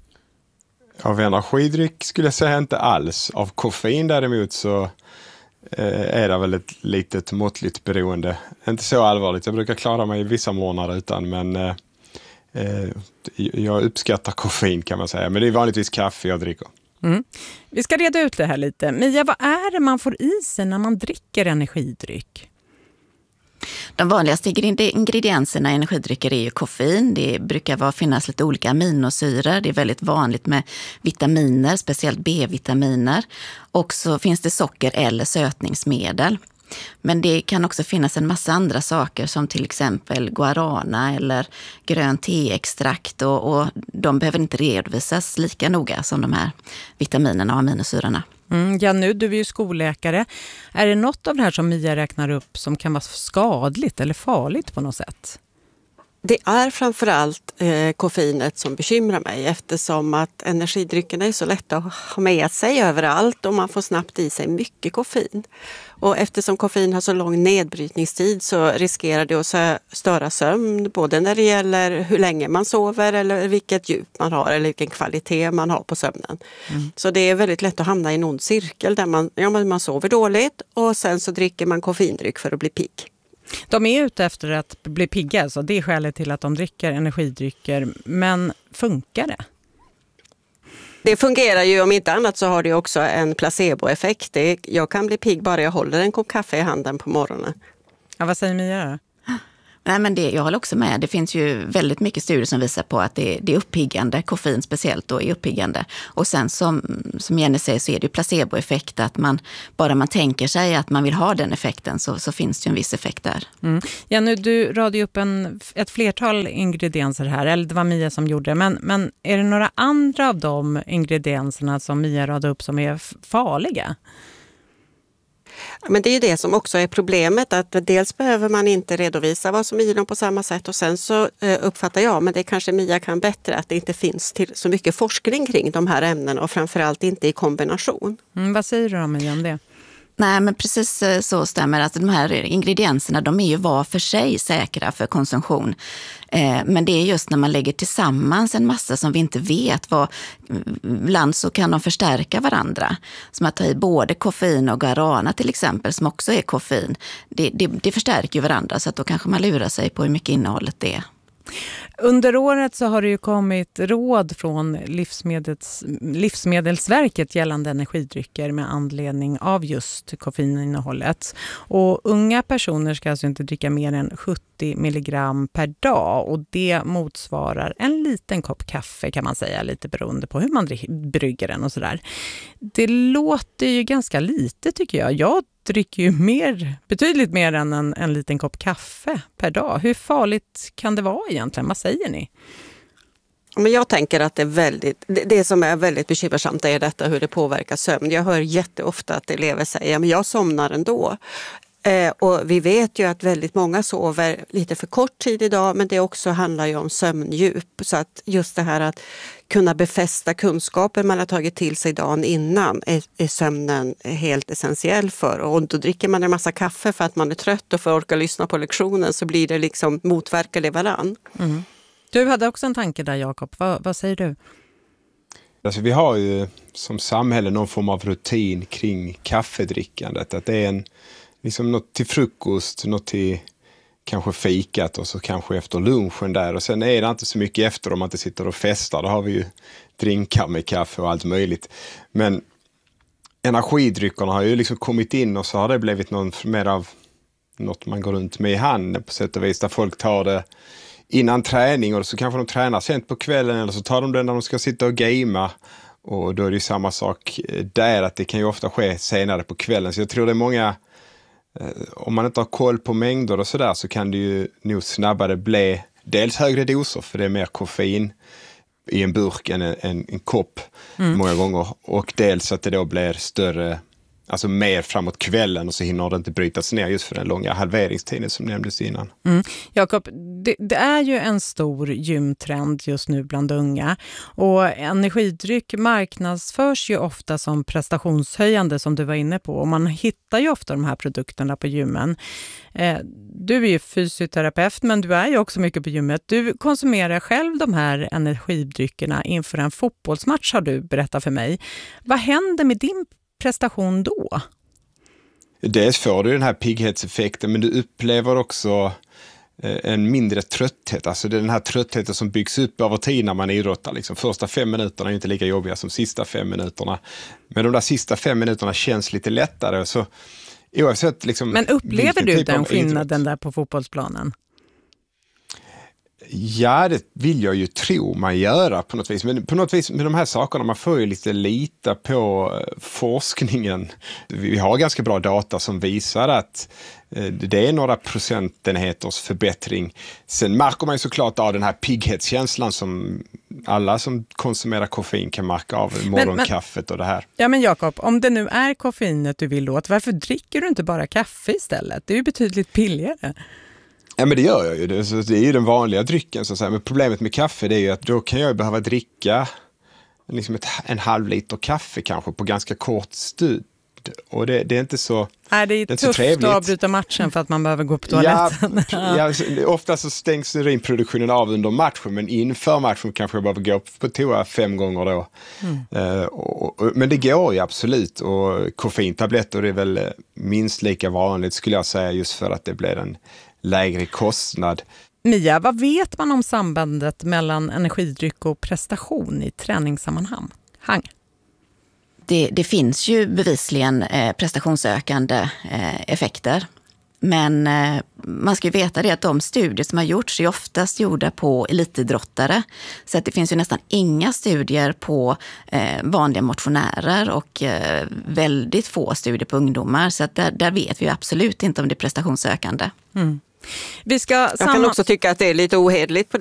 Av energidryck skulle jag säga inte alls. Av koffein däremot så eh, är det väl ett litet måttligt beroende. Inte så allvarligt, jag brukar klara mig i vissa månader utan, men eh, eh, jag uppskattar koffein kan man säga. Men det är vanligtvis kaffe jag dricker. Mm. Vi ska reda ut det här lite. Mia, vad är det man får i sig när man dricker energidryck? De vanligaste ingredienserna i energidrycker är ju koffein. Det brukar vara, finnas lite olika aminosyror. Det är väldigt vanligt med vitaminer, speciellt B-vitaminer. Och så finns det socker eller sötningsmedel. Men det kan också finnas en massa andra saker som till exempel guarana eller grön teextrakt. Och, och de behöver inte redovisas lika noga som de här vitaminerna och aminosyrorna. Mm, ja, nu du är ju skolläkare. Är det något av det här som Mia räknar upp som kan vara skadligt eller farligt på något sätt? Det är framförallt eh, koffeinet som bekymrar mig eftersom att energidryckerna är så lätta att ha med sig överallt och man får snabbt i sig mycket koffein. Och eftersom koffein har så lång nedbrytningstid så riskerar det att störa sömn både när det gäller hur länge man sover eller vilket djup man har eller vilken kvalitet man har på sömnen. Mm. Så det är väldigt lätt att hamna i en ond cirkel där man, ja, man sover dåligt och sen så dricker man koffeindryck för att bli pigg. De är ute efter att bli pigga, så det är skälet till att de dricker energidrycker. Men funkar det? Det fungerar ju, om inte annat så har det också en placeboeffekt. Det, jag kan bli pigg bara jag håller en kopp kaffe i handen på morgonen. Ja, vad säger Mia då? Nej, men det, jag håller också med. Det finns ju väldigt mycket studier som visar på att det, det är uppiggande. Koffein speciellt då är uppiggande. Och sen som, som Jenny säger så är det ju placeboeffekt. Att man, bara man tänker sig att man vill ha den effekten så, så finns det ju en viss effekt där. Mm. Jenny, du radade upp en, ett flertal ingredienser här. Eller det var Mia som gjorde det. Men, men är det några andra av de ingredienserna som Mia radade upp som är farliga? Men det är ju det som också är problemet, att dels behöver man inte redovisa vad som är i dem på samma sätt och sen så uppfattar jag, men det kanske Mia kan bättre, att det inte finns till så mycket forskning kring de här ämnena och framförallt inte i kombination. Mm, vad säger du om Mia om det? Nej, men precis så stämmer. Alltså, de här ingredienserna, de är ju var för sig säkra för konsumtion. Eh, men det är just när man lägger tillsammans en massa som vi inte vet vad, ibland så kan de förstärka varandra. Som att ta i både koffein och guarana till exempel, som också är koffein. Det, det, det förstärker ju varandra, så att då kanske man lurar sig på hur mycket innehållet det är. Under året så har det ju kommit råd från Livsmedels, Livsmedelsverket gällande energidrycker med anledning av just koffeininnehållet. Och unga personer ska alltså inte dricka mer än sjuttio milligram per dag, och det motsvarar en liten kopp kaffe kan man säga, lite beroende på hur man brygger den och sådär. Det låter ju ganska lite tycker jag. Jag dricker ju mer, betydligt mer än en, en liten kopp kaffe per dag. Hur farligt kan det vara egentligen? Vad säger ni? Men jag tänker att det är väldigt, det, det som är väldigt bekymmersamt är detta hur det påverkar sömn. Jag hör jätteofta att elever säger att jag somnar ändå. Eh, och vi vet ju att väldigt många sover lite för kort tid idag, men det också handlar ju om sömndjup. Så att just det här att kunna befästa kunskaper man har tagit till sig dagen innan är, är sömnen helt essentiell för. Och då dricker man en massa kaffe för att man är trött och för att orka lyssna på lektionen, så blir det liksom motverkar det varann. Mm. Du hade också en tanke där, Jakob. Vad, vad säger du? Alltså, vi har ju som samhälle någon form av rutin kring kaffedrickandet. Att det är en, liksom något till frukost, något till kanske fikat och så kanske efter lunchen där. Och sen är det inte så mycket efter om man inte sitter och festar. Då har vi ju drinkar med kaffe och allt möjligt. Men energidryckerna har ju liksom kommit in och så har det blivit någon mer av något man går runt med i handen på sätt och vis. Där folk tar det innan träning och så kanske de tränar sent på kvällen eller så tar de det när de ska sitta och gamea. Och då är det ju samma sak där, att det kan ju ofta ske senare på kvällen. Så jag tror det är många, om man inte har koll på mängder och sådär, så kan det ju nog snabbare bli dels högre doser, för det är mer koffein i en burk än en, en, en kopp mm. många gånger. Och dels att det då blir större, alltså mer framåt kvällen, och så hinner det inte brytas ner just för den långa halveringstiden som nämndes innan. Mm. Jakob, det, det är ju en stor gymtrend just nu bland unga, och energidryck marknadsförs ju ofta som prestationshöjande som du var inne på, och man hittar ju ofta de här produkterna på gymmen. Eh, du är ju fysioterapeut, men du är ju också mycket på gymmet. Du konsumerar själv de här energidryckerna inför en fotbollsmatch, har du berättat för mig. Vad händer med din prestation då? Dels får du den här pigghetseffekten, men du upplever också en mindre trötthet. Alltså det är den här tröttheten som byggs upp över tid när man idrottar. Liksom första fem minuterna är inte lika jobbiga som sista fem minuterna. Men de där sista fem minuterna känns lite lättare. Så oavsett liksom, men upplever du typ den skillnaden idrott där på fotbollsplanen? Ja, det vill jag ju tro man gör på något vis. Men på något vis med de här sakerna, man får ju lite lita på forskningen. Vi har ganska bra data som visar att det är några procentenheters förbättring. Sen märker man ju såklart av den här pigghetskänslan som alla som konsumerar koffein kan märka av morgonkaffet och det här. Ja, men Jakob, om det nu är koffeinet du vill åt, varför dricker du inte bara kaffe istället? Det är ju betydligt billigare. Ja, men det gör jag ju. Det, så det är ju den vanliga drycken. Så att säga. Men problemet med kaffe det är ju att då kan jag behöva dricka liksom ett, en halv liter kaffe kanske på ganska kort stund. Och det, det är inte så Nej, det är, det är tufft att avbryta matchen för att man behöver gå på toaletten. Ja, ja, ofta så stängs urinproduktionen av under matchen, men inför matchen kanske jag behöver gå på toa fem gånger då. Mm. Uh, och, och, men det går ju absolut. Och koffeintabletter är väl minst lika vanligt skulle jag säga, just för att det blir en lägre kostnad. Mia, vad vet man om sambandet mellan energidryck och prestation i träningssammanhang? Hang. Det, det finns ju bevisligen eh, prestationsökande eh, effekter. Men eh, man ska ju veta det att de studier som har gjorts är oftast gjorda på elitidrottare. Så att det finns ju nästan inga studier på eh, vanliga motionärer och eh, väldigt få studier på ungdomar. Så att där, där vet vi ju absolut inte om det är prestationsökande. Mm. Vi ska Jag samma... kan också tycka att det är lite ohederligt på,